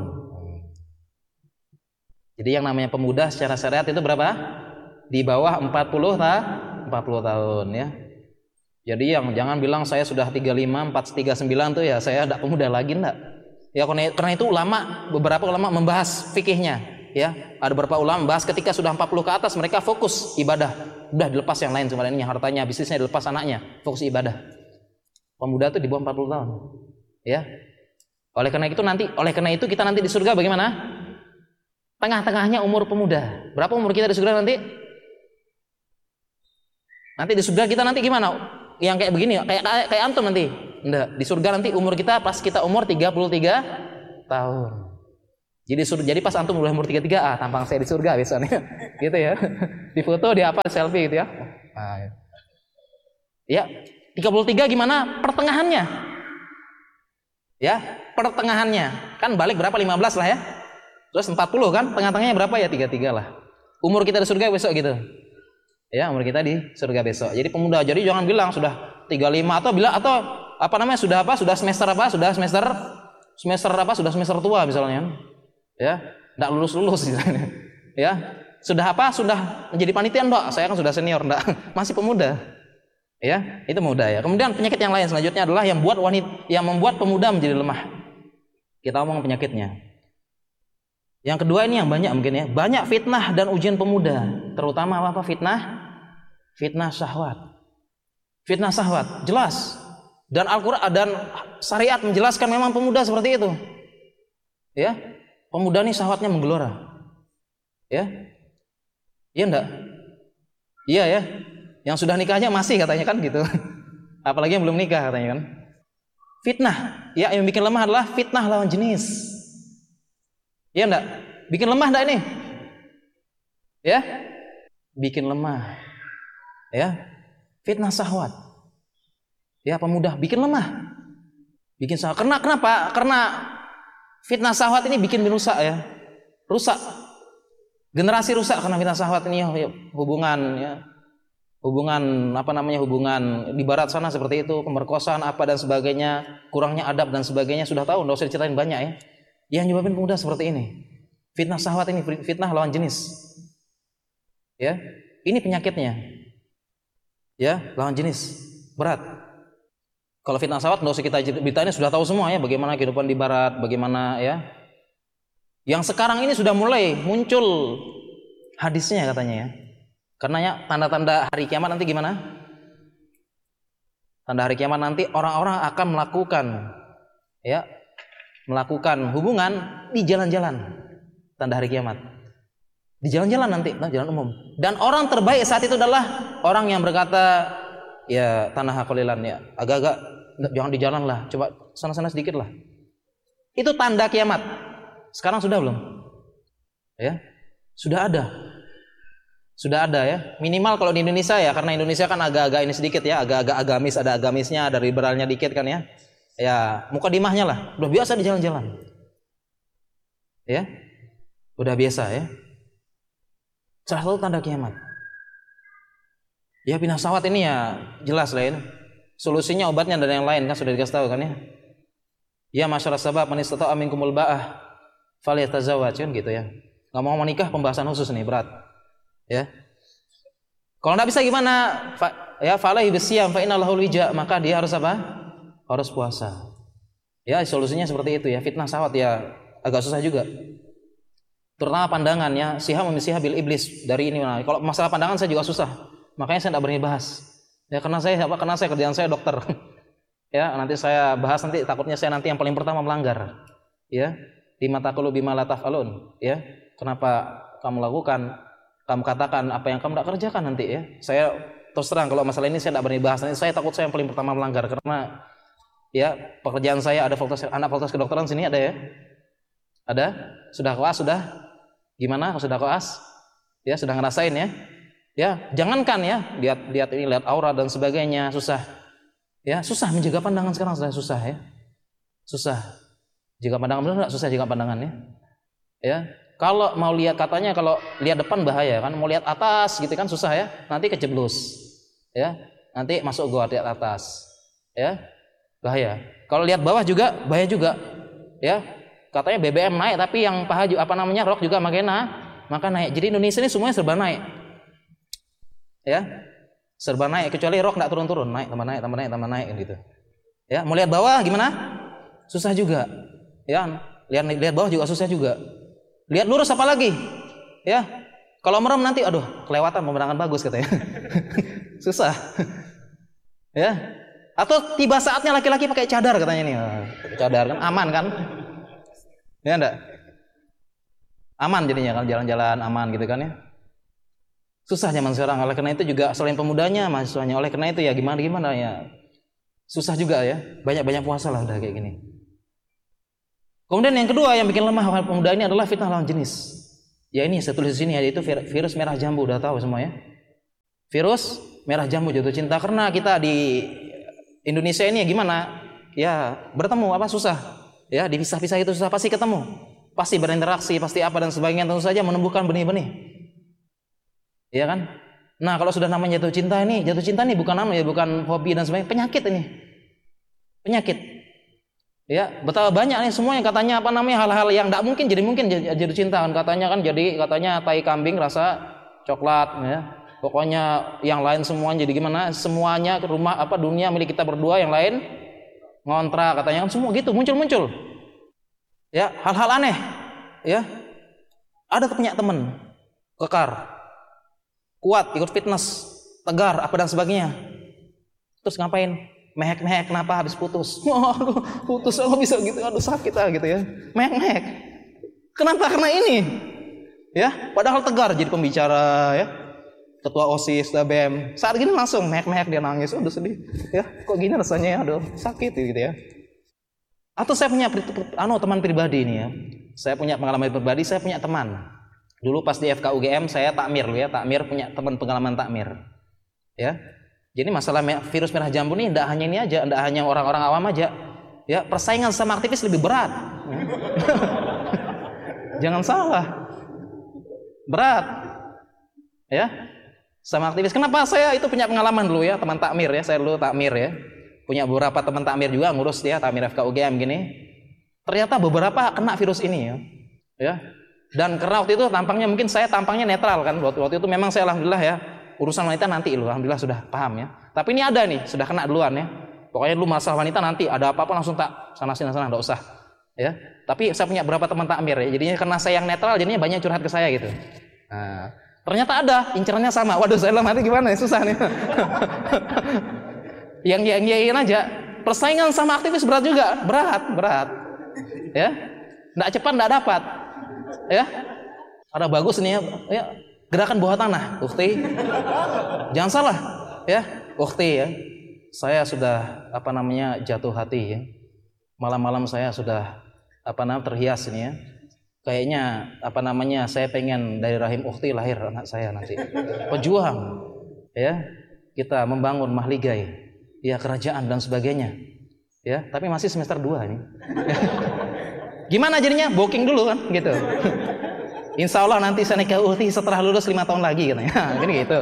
Jadi yang namanya pemuda secara syariat itu berapa? Di bawah empat puluh tahun ya. Jadi yang jangan bilang saya sudah tiga puluh lima, empat puluh tiga, sembilan tuh ya saya tidak pemuda lagi, enggak. Ya karena itu ulama, beberapa ulama membahas fikihnya ya. Ada beberapa ulama membahas ketika sudah empat puluh ke atas mereka fokus ibadah. Udah dilepas yang lain sebenarnya, hartanya, bisnisnya dilepas, anaknya, fokus ibadah. Pemuda itu di bawah empat puluh tahun. Ya. Oleh karena itu nanti oleh karena itu kita nanti di surga bagaimana? Tengah-tengahnya umur pemuda. Berapa umur kita di surga nanti? Nanti di surga kita nanti gimana? Yang kayak begini, kayak kayak antum nanti. Enggak, di surga nanti umur kita pas kita umur tiga puluh tiga tahun. Jadi sur, jadi pas antum udah umur tiga puluh tiga, ah tampang saya di surga biasanya. Gitu ya. Di foto, di apa, selfie gitu ya. Nah, ya, tiga puluh tiga gimana? Pertengahannya. Ya, pertengahannya. Kan balik berapa? lima belas lah ya. Terus empat puluh kan? Tengah-tengahnya berapa ya? tiga puluh tiga lah. Umur kita di surga besok gitu. Ya, umur kita di surga besok. Jadi pemuda, jadi jangan bilang sudah tiga puluh lima atau bilang atau apa namanya sudah apa? Sudah semester apa? Sudah semester semester apa? Sudah semester tua misalnya. Ya, enggak lulus-lulus misalnya. Ya, sudah apa? Sudah menjadi panitia enggak? Saya kan sudah senior enggak? Masih pemuda. Ya, itu muda ya. Kemudian penyakit yang lain selanjutnya adalah yang buat wanita yang membuat pemuda menjadi lemah. Kita omong penyakitnya. Yang kedua ini yang banyak mungkin ya, banyak fitnah dan ujian pemuda, terutama apa, apa fitnah? Fitnah syahwat. Fitnah syahwat, jelas. Dan Al-Qur'an dan syariat menjelaskan memang pemuda seperti itu. Ya. Pemuda ini syahwatnya menggelora. Ya. Iya enggak? Iya ya. Yang sudah nikah aja masih katanya kan gitu. Apalagi yang belum nikah katanya kan. Fitnah, ya yang bikin lemah adalah fitnah lawan jenis. Iya enggak? Bikin lemah enggak ini? Ya? Bikin lemah. Ya. Fitnah syahwat. Ya, pemuda bikin lemah. Bikin syahwat. Karena kenapa? Karena fitnah syahwat ini bikin rusak ya. Rusak. Generasi rusak karena fitnah syahwat ini ya, hubungan ya. Hubungan apa namanya hubungan di barat sana seperti itu, pemerkosaan apa dan sebagainya, kurangnya adab dan sebagainya sudah tahu, enggak usah diceritain banyak ya. Yang nyebabin pemuda seperti ini. Fitnah syahwat ini, fitnah lawan jenis. Ya. Ini penyakitnya. Ya, lawan jenis. Berat. Kalau fitnah syahwat enggak usah kita ceritain, sudah tahu semua ya bagaimana kehidupan di barat, bagaimana ya. Yang sekarang ini sudah mulai muncul hadisnya katanya ya. Karenanya tanda-tanda hari kiamat nanti gimana? Tanda hari kiamat nanti orang-orang akan melakukan ya, melakukan hubungan di jalan-jalan. Tanda hari kiamat. Di jalan-jalan nanti, nah, jalan umum. Dan orang terbaik saat itu adalah orang yang berkata, ya tanah qalilan ya, agak-agak jangan di jalan lah, coba sana-sana sedikit lah. Itu tanda kiamat. Sekarang sudah belum? Ya, sudah ada. Sudah ada ya. Minimal kalau di Indonesia ya, karena Indonesia kan agak-agak ini sedikit ya, agak-agak agamis, ada agamisnya, ada liberalnya dikit kan ya. Ya, mukadimahnya lah, udah biasa di jalan-jalan. Ya. Udah biasa ya. Salah satu tanda kiamat. Ya fitnah syahwat ini ya jelas lah ini. Solusinya obatnya dan yang lain kan sudah dikasih tahu kan ya. Ya masyarakat sabab man istata'a minkumul ba'ah falyatazawwaj kan gitu ya. Enggak mau menikah pembahasan khusus nih berat. Ya. Kalau enggak bisa gimana? Fa, ya falaihi bisyam fa innahu wija, maka dia harus apa? Harus puasa. Ya, solusinya seperti itu ya. Fitnah syahwat ya agak susah juga. Terutama pandangan ya, siham memisiha bil iblis dari ini. Nah, kalau masalah pandangan saya juga susah. Makanya saya enggak berani bahas. Ya karena saya apa? Karena saya kerjaan saya dokter. Ya, nanti saya bahas nanti takutnya saya nanti yang paling pertama melanggar. Ya. Lima taqulu bima la taf'alun, ya. Kenapa kamu lakukan, kamu katakan apa yang kamu tidak kerjakan nanti ya. Saya terus terang kalau masalah ini saya tidak berani bahas. Nanti saya takut saya yang paling pertama melanggar karena ya pekerjaan saya ada fakultas anak fakultas kedokteran sini ada ya. Ada? Sudah koas sudah? Gimana? Sudah koas? Ya, sudah ngerasain ya. Ya, jangankan ya lihat lihat ini lihat aura dan sebagainya susah. Ya, susah menjaga pandangan sekarang sudah susah ya. Susah. Jaga pandangan benar enggak susah jaga pandangannya. Ya. Kalau mau lihat katanya kalau lihat depan bahaya kan, mau lihat atas gitu kan susah ya. Nanti kejeblos. Ya. Nanti masuk gua lihat atas. Ya. Bahaya. Kalau lihat bawah juga bahaya juga. Ya. Katanya B B M naik tapi yang paha apa namanya rok juga makin naik, maka naik. Jadi Indonesia ini semuanya serba naik. Ya. Serba naik kecuali rok enggak turun-turun, naik tambah naik tambah naik tambah naik gitu. Ya, mau lihat bawah gimana? Susah juga. Ya, lihat lihat bawah juga susah juga. Lihat lurus apa lagi? Ya. Kalau merem nanti aduh, kelewatan pemandangan bagus katanya. Susah. Ya. Atau tiba saatnya laki-laki pakai cadar katanya nih. Cadar kan aman kan? Ya enggak? Aman jadinya kan jalan-jalan aman gitu kan ya. Susah zaman sekarang. Oleh karena itu juga selain pemudanya, mahasiswanya. Oleh karena itu ya gimana-gimana ya. Susah juga ya. Banyak-banyak puasa lah udah kayak gini. Kemudian yang kedua yang bikin lemah para pemuda ini adalah fitnah lawan jenis. Ya ini saya tulis di sini, yaitu virus merah jambu, udah tahu semua ya. Virus merah jambu jatuh cinta, karena kita di Indonesia ini ya gimana? Ya bertemu apa susah? Ya dipisah-pisah itu susah, pasti ketemu, pasti berinteraksi, pasti apa dan sebagainya, tentu saja menumbuhkan benih-benih. Ya kan? Nah kalau sudah namanya jatuh cinta ini, jatuh cinta ini bukan nama ya, bukan hobi dan sebagainya, penyakit ini, penyakit. Ya betapa banyak nih semua yang katanya apa namanya hal-hal yang tidak mungkin jadi mungkin jatuh cinta kan, katanya kan jadi katanya tai kambing rasa coklat ya. Pokoknya yang lain semuanya jadi gimana? Semuanya ke rumah apa dunia milik kita berdua, yang lain ngontrak katanya kan, semua gitu muncul-muncul. Ya, hal-hal aneh. Ya. Ada punya teman kekar, kuat, ikut fitness, tegar apa dan sebagainya. Terus ngapain? Mehek-mehek, kenapa habis putus? Waduh, putus kok bisa gitu? Aduh sakit ah gitu ya. Mehek-mehek. Kenapa? Karena ini. Ya, padahal tegar jadi pembicara ya. Ketua OSIS, B E M. Saat gini langsung mehek-mehek, dia nangis, udah sedih. Ya, kok gini rasanya ya, aduh sakit gitu ya. Atau saya punya anu teman pribadi ini ya. Saya punya pengalaman pribadi, saya punya teman. Dulu pas di F K U G M saya takmir loh ya, takmir punya teman pengalaman takmir. Ya. Jadi masalah virus merah jambu ini tidak hanya ini aja, tidak hanya orang-orang awam aja. Ya, persaingan sama aktivis lebih berat. Jangan salah. Berat. Ya. Sama aktivis. Kenapa saya itu punya pengalaman dulu ya, teman takmir ya, saya dulu takmir ya. Punya beberapa teman takmir juga ngurus dia takmir F K U G M gini. Ternyata beberapa kena virus ini ya. Ya. Dan karena waktu itu tampangnya mungkin saya tampangnya netral kan. Waktu, waktu itu memang saya alhamdulillah ya, urusan wanita nanti loh, alhamdulillah sudah paham ya. Tapi ini ada nih, sudah kena duluan ya. Pokoknya dulu masalah wanita nanti ada apa-apa langsung tak sana sini sana, enggak usah. Ya. Tapi saya punya beberapa teman takmir ya. Jadinya karena saya yang netral jadinya banyak curhat ke saya gitu. Nah, ternyata ada, incerannya sama. Waduh, saya dalam hati gimana ya, susah nih. Yang yang yain aja. Persaingan sama aktivis berat juga, berat, berat. Ya. Enggak cepat enggak dapat. Ya. Ada bagus nih ya. Ya. Gerakan bawah tanah, ukti. Jangan salah, ya, ukti ya. Saya sudah apa namanya jatuh hati ya. Malam-malam saya sudah apa namanya terhias ini ya. Kayaknya apa namanya saya pengen dari rahim ukti lahir anak saya nanti. Pejuang, ya. Kita membangun mahligai, ya kerajaan dan sebagainya. Ya, tapi masih semester dua ini. Gimana jadinya? Booking dulu kan, gitu. Insya Allah nanti saya nikah ukti setelah lulus lima tahun lagi katanya. Gini gitu.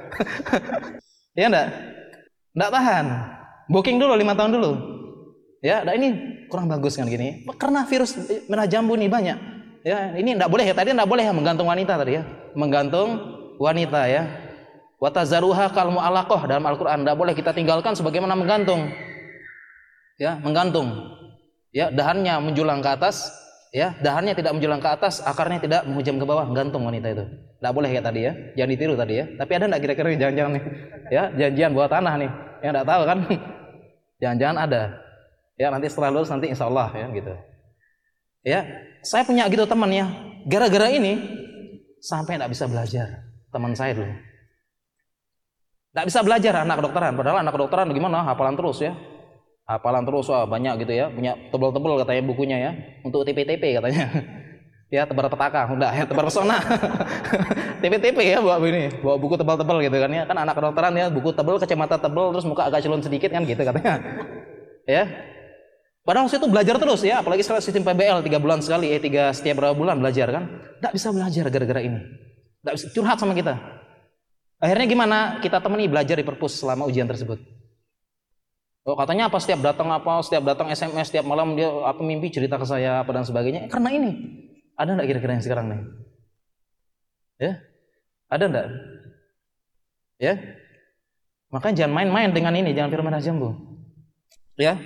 Ya enggak? Enggak tahan. Booking dulu lima tahun dulu. Ya, nah ini kurang bagus kan gini. Karena virus merah jambu ini banyak. Ya, ini enggak boleh ya. Tadi enggak boleh ya menggantung wanita tadi ya. Menggantung wanita ya. Wa tazaruha kal mu'allaqah dalam Al-Qur'an, enggak boleh kita tinggalkan sebagaimana menggantung. Ya, menggantung. Ya, dahannya menjulang ke atas. Ya, dahannya tidak menjulang ke atas, akarnya tidak menghujam ke bawah, gantung wanita itu. Tidak boleh kayak tadi ya, jangan ditiru tadi ya. Tapi ada enggak kira-kira jangan-jangan nih? Ya, janjian bawah tanah nih. Yang enggak tahu kan? Jangan-jangan ada. Ya, nanti setelah lulus nanti insya Allah ya gitu. Ya, saya punya gitu teman ya. Gara-gara ini sampai enggak bisa belajar. Teman saya dulu. Enggak bisa belajar anak kedokteran, padahal anak kedokteran gimana? Hafalan terus ya. Hafalan terus, wah banyak gitu ya, punya tebel-tebel katanya bukunya ya, untuk T P T P katanya. Ya, tebar petaka, udah ya, tebar pesona. T P T P ya bawa ini, bawa buku tebal-tebal gitu kan ya, kan anak kedokteran ya, buku tebal, kacamata tebal, terus muka agak culun sedikit kan gitu katanya. Ya. Padahal waktu itu belajar terus ya, apalagi sekarang sistem P B L tiga bulan sekali, eh tiga setiap berapa bulan belajar kan. Enggak bisa belajar gara-gara ini. Enggak bisa curhat sama kita. Akhirnya gimana? Kita temani belajar di perpus selama ujian tersebut. Oh, katanya apa setiap datang apa setiap datang S M S setiap malam dia apa mimpi cerita ke saya apa dan sebagainya. Karena ini ada enggak kira-kira yang sekarang nih? Ya, ada enggak? Ya, makanya jangan main-main dengan ini, jangan virus merah jambu. Ya,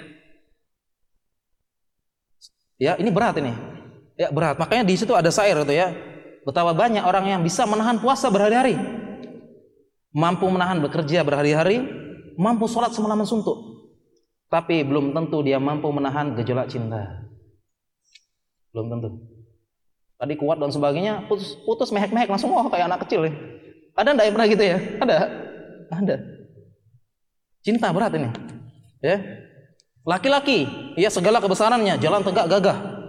ya ini berat ini. Ya berat. Makanya di situ ada syair itu ya. Betapa banyak orang yang bisa menahan puasa berhari-hari, mampu menahan bekerja berhari-hari, mampu sholat semalaman suntuk. Tapi belum tentu dia mampu menahan gejolak cinta. Belum tentu. Tadi kuat dan sebagainya, putus, putus mehek-mehek langsung oh kayak anak kecil ya. Ada enggak yang pernah gitu ya? Ada. Ada. Cinta berat ini. Ya. Laki-laki, ya segala kebesarannya, jalan tegak gagah.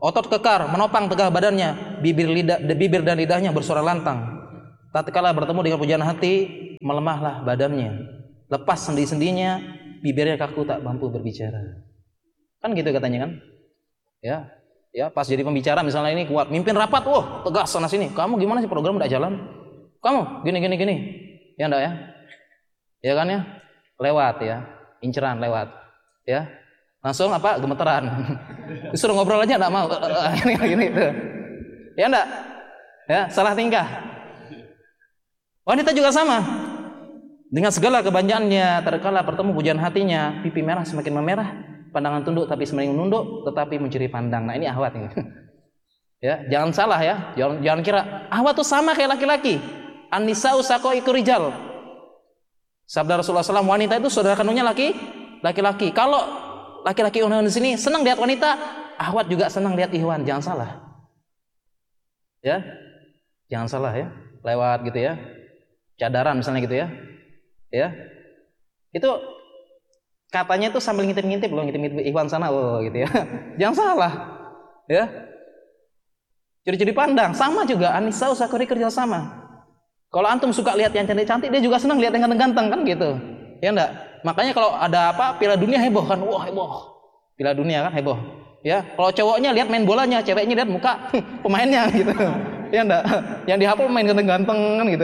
Otot kekar, menopang tegak badannya, bibir lidah, bibir dan lidahnya bersuara lantang. Tatkala bertemu dengan pujaan hati, melemahlah badannya. Lepas sendi-sendinya, bibirnya kaku tak mampu berbicara. Kan gitu katanya kan? Ya. Ya, pas jadi pembicara misalnya ini kuat, mimpin rapat, wah, tegas sana sini. Kamu gimana sih program enggak jalan? Kamu gini gini gini. Ya enggak ya? Ya kan ya? Lewat ya. Inceran lewat. Ya. Langsung apa? Gemeteran. Disuruh ngobrol aja enggak mau. Gini gini gitu. Ya enggak? Ya, salah tingkah. Wanita juga sama. Dengan segala kebanyakannya, terkala bertemu pujaan hatinya, pipi merah semakin memerah, pandangan tunduk tapi semakin menunduk, tetapi mencuri pandang. Nah, ini ahwat ini. Ya, jangan salah ya. Jangan, jangan kira ahwat itu sama kayak laki-laki. An-nisa'u saqaiqur rijal. Sabda Rasulullah shallallahu alaihi wasallam, wanita itu saudara kandungnya laki laki-laki. Kalau laki-laki Ikhwan di sini senang lihat wanita, ahwat juga senang lihat Ikhwan. Jangan salah. Ya. Jangan salah ya. Lewat gitu ya. Cadaran misalnya gitu ya. Ya. Itu katanya itu sambil ngintip-ngintip loh, ngintip-ngintip Ikhwan sana, oh gitu ya. Jangan salah. Ya. Curi-curi pandang sama juga, An-nisa'u saqaiqur rijal sama. Kalau antum suka lihat yang cantik-cantik, dia juga senang lihat yang ganteng-ganteng kan gitu. Ya enggak? Makanya kalau ada apa Piala Dunia heboh kan, wah heboh. Piala Dunia kan heboh. Ya, kalau cowoknya lihat main bolanya, ceweknya lihat muka pemainnya gitu. Ya enggak? Yang dihafal main ganteng-ganteng kan gitu.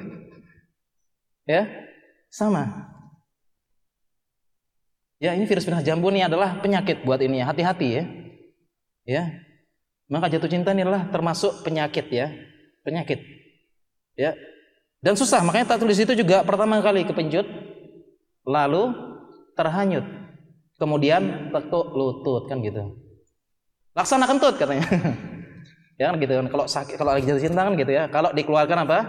Ya. Sama. Ya, ini virus fitnah jambu ini adalah penyakit buat ini ya. Hati-hati ya. Ya. Maka jatuh cinta ini adalah termasuk penyakit ya. Penyakit. Ya. Dan susah, makanya tak tulis itu juga pertama kali kepencut, lalu terhanyut, kemudian tekuk lutut kan gitu. Laksana kentut katanya. Ya kan gitu kan. Kalau sakit, kalau lagi jatuh cinta kan gitu ya. Kalau dikeluarkan apa?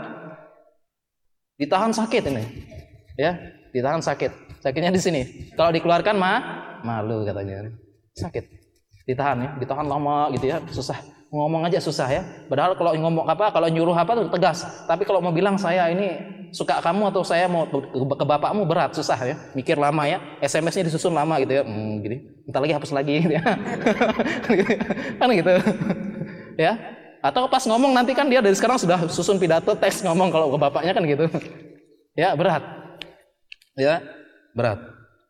Ditahan sakit ini. Ya, ditahan sakit. Sakitnya di sini. Kalau dikeluarkan mah malu katanya. Sakit. Ditahan ya, ditahan lama gitu ya, susah. Ngomong aja susah ya. Padahal kalau ngomong apa, kalau nyuruh apa tuh tegas. Tapi kalau mau bilang saya ini suka kamu atau saya mau ke bapakmu berat, susah ya. Mikir lama ya. S M S-nya disusun lama gitu ya. Hmm, gini. Entar lagi hapus lagi gitu ya. Kan gitu. Ya. Atau pas ngomong nanti kan dia dari sekarang sudah susun pidato teks ngomong kalau ke bapaknya kan gitu. Ya, berat. Ya, berat.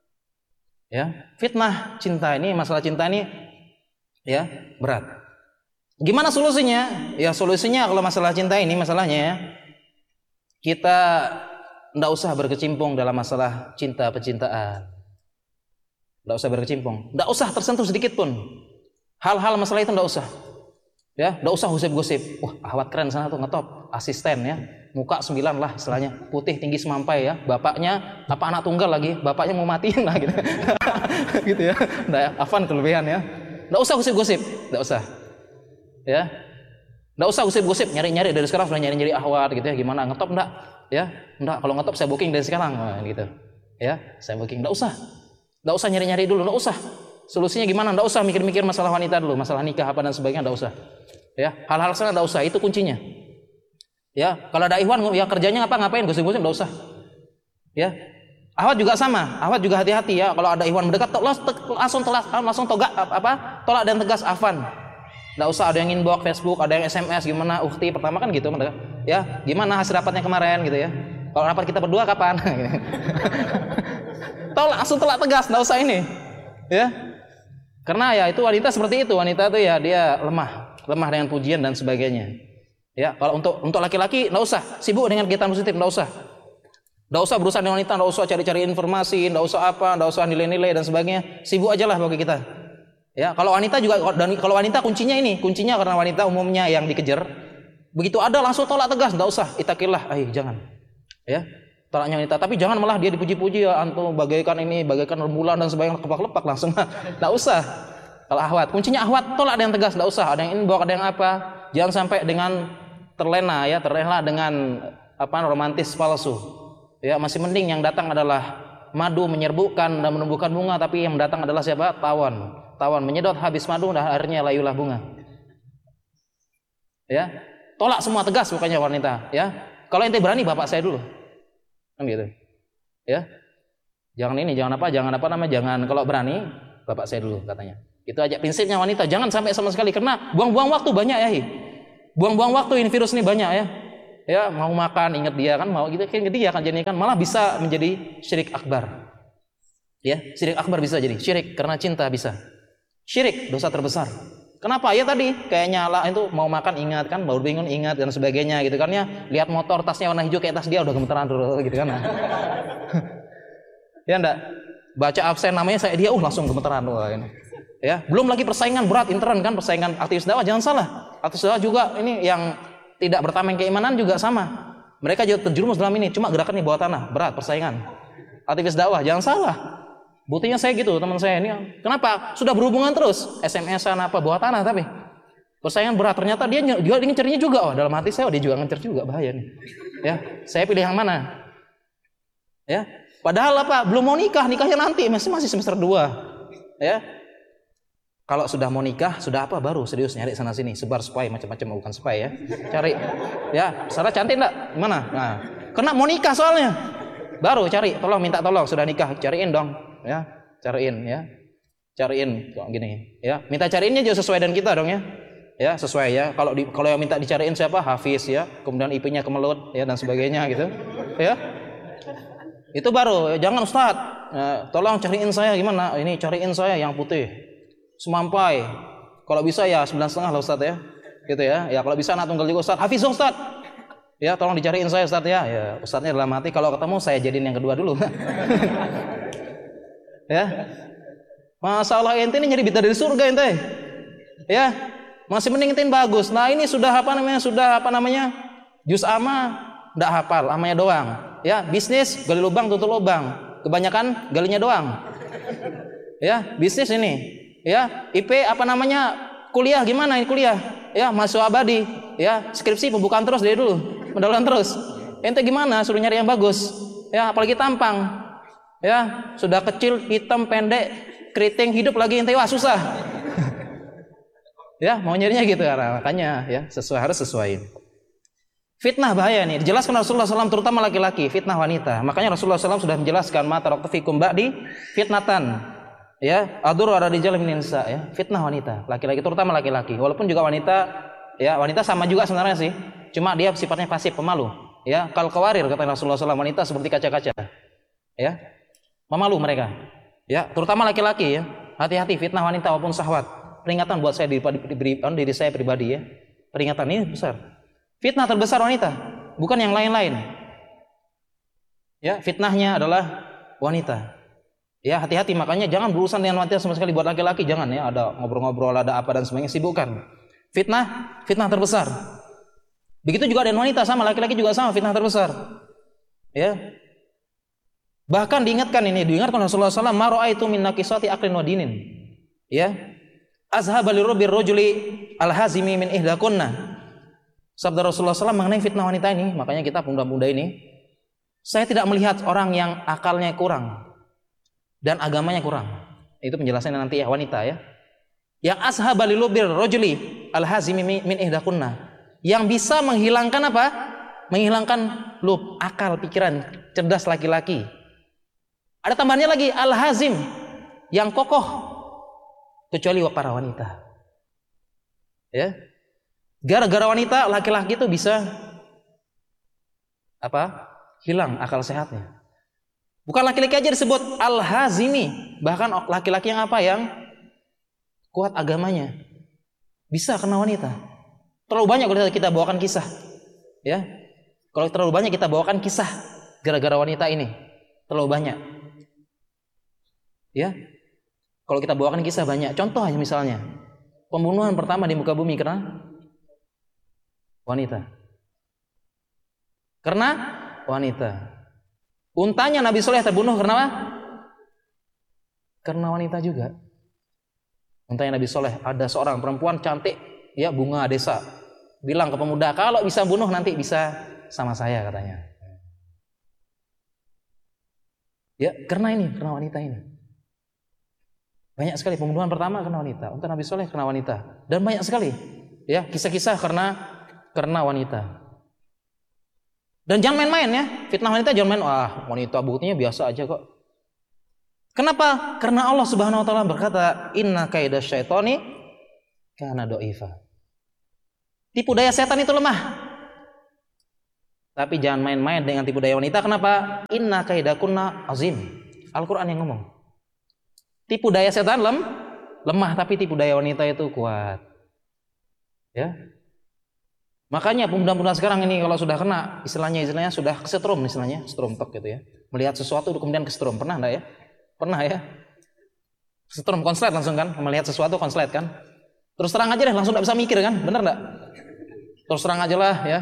Ya, fitnah cinta ini, masalah cinta ini ya, berat. Gimana solusinya? Ya, solusinya kalau masalah cinta ini masalahnya ya, kita enggak usah berkecimpung dalam masalah cinta percintaan. Enggak usah berkecimpung, enggak usah tersentuh sedikit pun. Hal-hal masalah itu enggak usah. Ya, enggak usah gosip-gosip. Wah, ahwat keren sana tuh ngetop, asisten ya. Muka sembilan lah istilahnya, putih tinggi semampai ya. Bapaknya apa anak tunggal lagi, bapaknya mau matiin lah gitu. Gitu ya. Enggak ya, afan kelebihan ya. Enggak usah gosip-gosip, enggak usah. Ya. Enggak usah gosip-gosip, nyari-nyari dari sekarang sudah nyari-nyari ahwat gitu ya. Gimana ngetop enggak? Ya, enggak, kalau ngetop saya booking dari sekarang nah, gitu. Ya, saya booking enggak usah. Enggak usah nyari-nyari dulu, enggak usah. Solusinya gimana? Enggak usah mikir-mikir masalah wanita dulu, masalah nikah apa dan sebagainya enggak usah. Ya, hal-hal sana enggak usah, itu kuncinya. Ya, kalau ada Ikhwan ya kerjanya apa ngapain gosip-gosip enggak usah. Ya. Ahwat juga sama, ahwat juga hati-hati ya. Kalau ada Ikhwan mendekat langsung telas, langsung togak apa? Tolak dan tegas afan. Enggak usah ada yang inbox Facebook, ada yang S M S gimana ukti pertama kan gitu mendekat. Ya, gimana hasil rapatnya kemarin gitu ya. Kalau rapat kita berdua kapan? Tolak langsung tolak tegas, enggak usah ini. Ya. Karena ya itu wanita seperti itu, wanita itu ya dia lemah, lemah dengan pujian dan sebagainya. Ya, kalau untuk untuk laki-laki enggak usah sibuk dengan kegiatan positif, enggak usah. Enggak usah berusaha dengan wanita, enggak usah cari-cari informasi, enggak usah apa, enggak usah nilai-nilai dan sebagainya. Sibuk aja lah bagi kita. Ya, kalau wanita juga dan kalau wanita kuncinya ini, kuncinya karena wanita umumnya yang dikejar. Begitu ada langsung tolak tegas, enggak usah, itakillah, ai jangan. Ya. Tolaknya wanita, tapi jangan malah dia dipuji-puji ya antum bagaikan ini, bagaikan rembulan dan sebagainya lepak-lepak langsung. Enggak usah. Kalau ahwat, kuncinya ahwat tolak dengan tegas, enggak usah. Ada yang inbox, ada yang apa. Jangan sampai dengan terlena ya, terlena dengan apa romantis palsu. Ya, masih mending yang datang adalah madu menyerbukan dan menumbuhkan bunga, tapi yang datang adalah siapa? Tawon. Tawon menyedot habis madu dan akhirnya layulah bunga. Ya. Tolak semua tegas pokoknya wanita, ya. Kalau ente berani bapak saya dulu. Kan gitu. Ya. Jangan ini, jangan apa, jangan apa namanya, jangan kalau berani bapak saya dulu katanya. Itu aja prinsipnya wanita, jangan sampai sama sekali, karena buang-buang waktu banyak ya. Buang-buang waktu ini virus ini banyak ya. Ya, mau makan ingat dia kan, mau gitu kan dia akan jadi kan malah bisa menjadi syirik akbar. Ya, syirik akbar bisa jadi syirik karena cinta bisa. Syirik dosa terbesar. Kenapa? Ya tadi kayak nyala itu mau makan ingat kan, baru bingung ingat dan sebagainya gitu kan ya. Lihat motor tasnya warna hijau kayak tas dia udah gemeteran dulu gitu kan. Ya enggak? Baca absen namanya saya dia uh langsung gemeteran tuh ini. Ya, belum lagi persaingan berat intern kan, persaingan aktivis dakwah, jangan salah. Aktivis dakwah juga ini yang tidak bertameng keimanan juga sama. Mereka juga terjerumus dalam ini, cuma gerakan di bawah tanah, berat persaingan. Aktivis dakwah, jangan salah. Buktinya saya gitu, teman saya ini. Kenapa? Sudah berhubungan terus, S M S-an apa bawah tanah tapi persaingan berat. Ternyata dia juga ngincernya juga. Oh, dalam hati saya oh, dia juga ngincer juga, bahaya nih. Ya, saya pilih yang mana? Ya. Padahal apa? Belum mau nikah, nikahnya nanti, masih masih semester dua. Ya. Kalau sudah mau nikah, sudah apa baru serius nyari sana sini, sebar spy macam-macam, bukan spy ya. Cari ya, Sarah cantik enggak? Gimana? Nah, kena mau nikah soalnya. Baru cari, tolong minta tolong, sudah nikah, cariin dong, ya. Cariin ya. Cariin kok gini, ya. Minta cariinnya juga sesuai dengan kita dong ya. Ya, sesuai ya. Kalau di, kalau yang minta dicariin siapa? Hafiz ya. Kemudian I P-nya kemelut ya dan sebagainya gitu. Ya. Itu baru, jangan Ustaz. Ya, tolong cariin saya gimana? Ini cariin saya yang putih. Semampai, kalau bisa ya sembilan setengah lah Ustaz ya, gitu ya. Ya kalau bisa anak tunggal juga Ustaz, Hafiz Ustaz, ya tolong dicariin saya Ustaz ya. Ya Ustaznya dalam hati kalau ketemu saya jadiin yang kedua dulu. Ya, masalah ente ini nyari bidadari dari surga ente, ya masih mending ente bagus. Nah ini sudah apa namanya, sudah apa namanya, juz amma ndak hafal, amanya doang. Ya bisnis gali lubang tutup lubang, kebanyakan galinya doang. Ya bisnis ini. Ya, I P apa namanya, kuliah gimana ini kuliah? Ya, mahasiswa abadi. Ya, skripsi pembukaan terus dari dulu, pendahuluan terus. Ente gimana? Suruh nyari yang bagus. Ya, apalagi tampang. Ya, sudah kecil, hitam, pendek, keriting, hidup lagi ente wah susah. Ya, mau nyarinya gitu karena makanya ya sesuai, harus sesuai. Fitnah bahaya nih. Dijelaskan Rasulullah shallallahu alaihi wasallam terutama laki-laki, fitnah wanita. Makanya Rasulullah shallallahu alaihi wasallam sudah menjelaskan ma taraktu fikum ba'di fitnatan. Ya, adur ada di jalan nisa ya, fitnah wanita, laki-laki terutama laki-laki. Walaupun juga wanita, ya wanita sama juga sebenarnya sih, cuma dia sifatnya pasif, pemalu. Ya, kal kawarir kata Rasulullah shallallahu alaihi wasallam, wanita seperti kaca-kaca. Ya, pemalu mereka. Ya, terutama laki-laki ya. Hati-hati fitnah wanita walaupun syahwat. Peringatan buat saya diri, diri, diri saya pribadi ya. Peringatan ini besar. Fitnah terbesar wanita, bukan yang lain-lain. Ya, fitnahnya adalah wanita. Ya hati-hati, makanya jangan berurusan dengan wanita sama sekali. Buat laki-laki jangan ya, ada ngobrol-ngobrol, ada apa dan sebagainya, sibukkan. Fitnah, fitnah terbesar. Begitu juga dengan wanita, sama laki-laki juga sama, fitnah terbesar. Ya. Bahkan diingatkan ini, diingatkan Rasulullah shallallahu alaihi wasallam, ma ra'aitu min naqisati aqlin wa dinin. Ya. Azhaba lirubir rajuli al-hazimi min ihdakunna. Sabda Rasulullah shallallahu alaihi wasallam mengenai fitnah wanita ini, makanya kita pemuda-pemuda ini, saya tidak melihat orang yang akalnya kurang dan agamanya kurang. Itu penjelasannya nanti ya, wanita ya. Yang ashaba lilubir rajuli alhazimi min ihdakunna, yang bisa menghilangkan apa? Menghilangkan lub, akal, pikiran cerdas laki-laki. Ada tambahannya lagi alhazim, yang kokoh, kecuali para wanita. Ya. Gara-gara wanita laki-laki itu bisa apa? Hilang akal sehatnya. Bukan laki-laki aja disebut al-hazimi, bahkan laki-laki yang apa, yang kuat agamanya bisa kena wanita. Terlalu banyak kalau kita bawakan kisah, ya. Kalau terlalu banyak kita bawakan kisah gara-gara wanita ini, terlalu banyak, ya. Kalau kita bawakan kisah banyak, contoh aja misalnya pembunuhan pertama di muka bumi karena wanita, karena wanita. Untanya Nabi Soleh terbunuh karena apa? Karena wanita juga. Untanya Nabi Soleh, ada seorang perempuan cantik, ya bunga desa, bilang ke pemuda, kalau bisa bunuh nanti bisa sama saya katanya. Ya karena ini, karena wanita ini. Banyak sekali pembunuhan pertama karena wanita. Unta Nabi Soleh karena wanita. Dan banyak sekali ya kisah-kisah karena karena wanita. Dan jangan main-main ya, fitnah wanita jangan main. Wah, wanita buktinya biasa aja kok. Kenapa? Karena Allah Subhanahu wa taala berkata, "Inna kaida syaitani kana dha'ifa." Tipu daya setan itu lemah. Tapi jangan main-main dengan tipu daya wanita. Kenapa? Inna kaidakunna azim. Al-Qur'an yang ngomong. Tipu daya setan lem, lemah, tapi tipu daya wanita itu kuat. Ya. Makanya pemuda-pemuda sekarang ini kalau sudah kena istilahnya istilahnya sudah kesetrum istilahnya, setrum tok gitu ya. Melihat sesuatu kemudian kesetrum. Pernah enggak ya? Pernah ya? Kesetrum konslet langsung kan, melihat sesuatu konslet kan. Terus terang aja deh, langsung enggak bisa mikir kan? Benar enggak? Terus terang aja lah ya.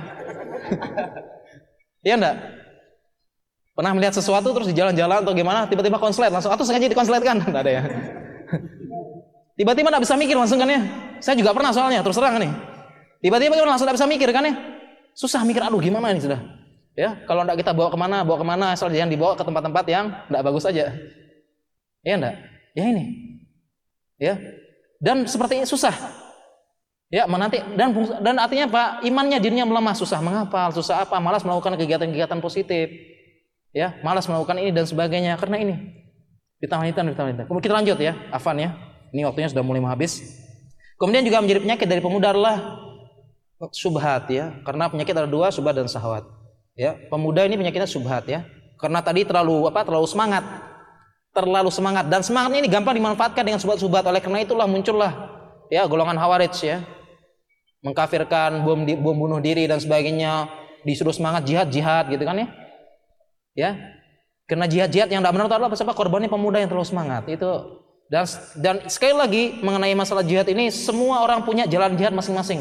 Iya enggak? Pernah melihat sesuatu terus di jalan-jalan atau gimana, tiba-tiba konslet langsung, atau sengaja dikonsletkan? Enggak ada ya. Tiba-tiba enggak bisa mikir langsung kan ya. Saya juga pernah soalnya, terus terang nih. Tiba-tiba langsung enggak bisa mikir kan ya. Susah mikir, aduh gimana ini sudah. Ya, kalau enggak kita bawa kemana, bawa kemana, asal jangan dibawa ke tempat-tempat yang enggak bagus aja. Iya enggak? Ya ini. Ya. Dan seperti ini susah. Ya, menanti dan dan artinya Pak, imannya dirinya melemah, susah menghafal, susah apa, malas melakukan kegiatan-kegiatan positif. Ya, malas melakukan ini dan sebagainya karena ini. Ditambah-tambah ditambah. Kemudian kita lanjut ya, Afan ya. Ini waktunya sudah mulai mau habis. Kemudian juga menjadi penyakit dari pemuda adalah subhat ya. Karena penyakit ada dua, subhat dan syahwat. Ya, pemuda ini penyakitnya subhat ya. Karena tadi terlalu apa? Terlalu semangat. Terlalu semangat dan semangatnya ini gampang dimanfaatkan dengan subhat-subhat. Oleh karena itulah muncullah ya golongan Khawarij ya. Mengkafirkan, bom, di, bom bunuh diri dan sebagainya, disuruh semangat jihad-jihad gitu kan ya. Ya. Karena jihad-jihad yang tidak benar itu adalah apa? Korbannya pemuda yang terlalu semangat. Itu dan dan sekali lagi mengenai masalah jihad ini, semua orang punya jalan jihad masing-masing.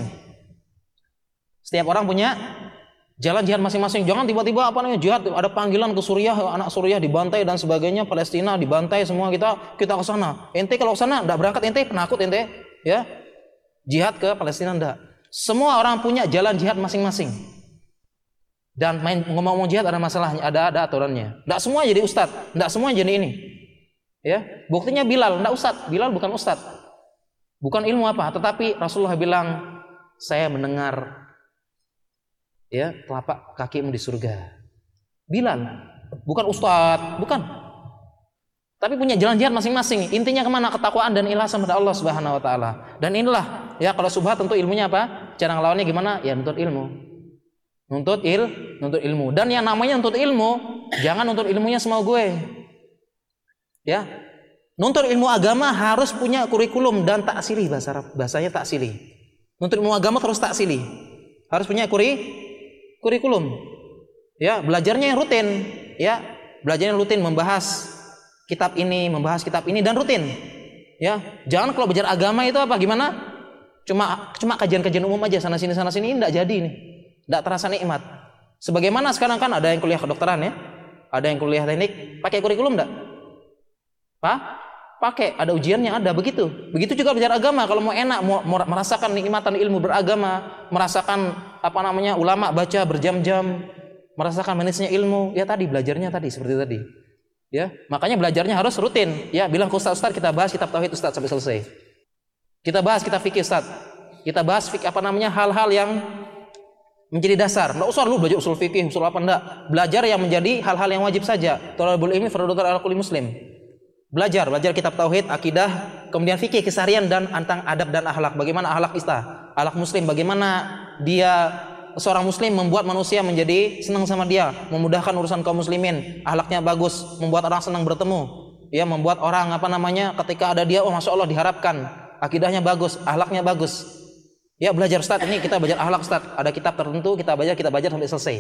Setiap orang punya jalan jihad masing-masing. Jangan tiba-tiba apa namanya jihad, ada panggilan ke Suriah, anak Suriah dibantai dan sebagainya, Palestina dibantai semua, kita kita ke sana. Ente kalau ke sana enggak berangkat, ente penakut ente, ya. Jihad ke Palestina enggak. Semua orang punya jalan jihad masing-masing. Dan main ngomong-ngomong jihad ada masalahnya, ada ada aturannya. Enggak semua jadi ustaz, enggak semua jadi ini. Ya, buktinya Bilal enggak ustaz, Bilal bukan ustaz. Bukan ilmu apa, tetapi Rasulullah bilang, "Saya mendengar ya telapak kakimu di surga." Bilal, bukan ustaz, bukan. Tapi punya jalan jihad masing-masing. Intinya kemana? Ketakwaan dan ikhlasan pada Allah Subhanahu wa taala. Dan inilah ya kalau subhat tentu ilmunya apa? Cara ngelawannya gimana? Ya nuntut ilmu. Nuntut il, nuntut ilmu. Dan yang namanya nuntut ilmu, jangan nuntut ilmunya semau gue. Ya. Nuntut ilmu agama harus punya kurikulum dan taksili, bahasa Arab, bahasanya taksili. Nuntut ilmu agama harus taksili. Harus punya kuri kurikulum. Ya, belajarnya yang rutin, ya. Belajarnya rutin membahas kitab ini, membahas kitab ini dan rutin. Ya, jangan kalau belajar agama itu apa gimana? Cuma cuma kajian-kajian umum aja sana sini sana sini enggak jadi nih. Enggak terasa nikmat. Sebagaimana sekarang kan ada yang kuliah kedokteran ya. Ada yang kuliah teknik, pakai kurikulum enggak? Pak, pakai, ada ujiannya ada begitu. Begitu juga belajar agama, kalau mau enak, mau, mau merasakan nikmatan ilmu beragama, merasakan apa namanya ulama baca berjam-jam, merasakan manisnya ilmu, ya tadi belajarnya tadi seperti tadi. Ya, makanya belajarnya harus rutin. Ya, bilang ke ustaz, ustaz kita bahas kitab tauhid ustaz sampai selesai. Kita bahas kitab fikih ustaz. Kita bahas fikih apa namanya hal-hal yang menjadi dasar. Enggak usah lu belajar usul fikih, usul apa enggak. Belajar yang menjadi hal-hal yang wajib saja. Thalabul ilmi fardhu ala kulli muslim. Belajar, belajar kitab tauhid, akidah, kemudian fikih keseharian dan tentang adab dan akhlak. Bagaimana akhlak istah, akhlak muslim, bagaimana dia seorang muslim membuat manusia menjadi senang sama dia, memudahkan urusan kaum muslimin, akhlaknya bagus, membuat orang senang bertemu, ya, membuat orang apa namanya ketika ada dia, oh masya Allah diharapkan, akidahnya bagus, akhlaknya bagus. Ya, belajar Ustaz, ini kita belajar akhlak Ustaz, ada kitab tertentu kita baca, kita baca sampai selesai.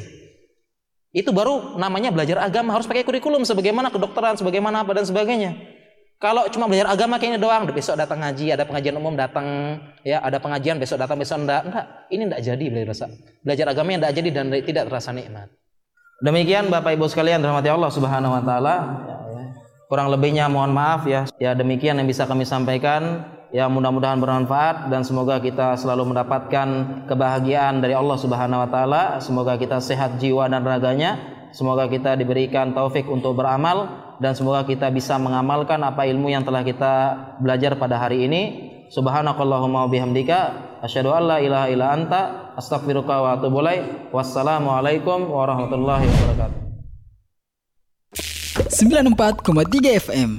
Itu baru namanya belajar agama, harus pakai kurikulum sebagaimana kedokteran, sebagaimana apa dan sebagainya. Kalau cuma belajar agama kayak ini doang, besok datang ngaji, ada pengajian umum datang, ya ada pengajian besok datang besok enggak, enggak, ini enggak jadi belajar belajar agama yang enggak jadi dan tidak terasa nikmat. Demikian Bapak Ibu sekalian dirahmati Allah Subhanahu wa taala. Kurang lebihnya mohon maaf ya. Ya demikian yang bisa kami sampaikan. Ya mudah-mudahan bermanfaat dan semoga kita selalu mendapatkan kebahagiaan dari Allah Subhanahu wa taala. Semoga kita sehat jiwa dan raganya. Semoga kita diberikan taufik untuk beramal dan semoga kita bisa mengamalkan apa ilmu yang telah kita belajar pada hari ini. Subhanakallahumma wa bihamdika asyhadu an la ilaha illa anta astaghfiruka wa atubu ilaik. Wassalamualaikum warahmatullahi wabarakatuh. sembilan puluh empat koma tiga F M.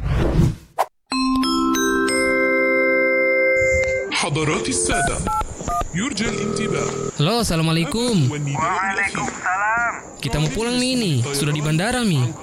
حضرات السادة يرجى الانتباه. Halo, assalamualaikum. Waalaikumsalam. Kita mau pulang nih, ini sudah di bandara Mi.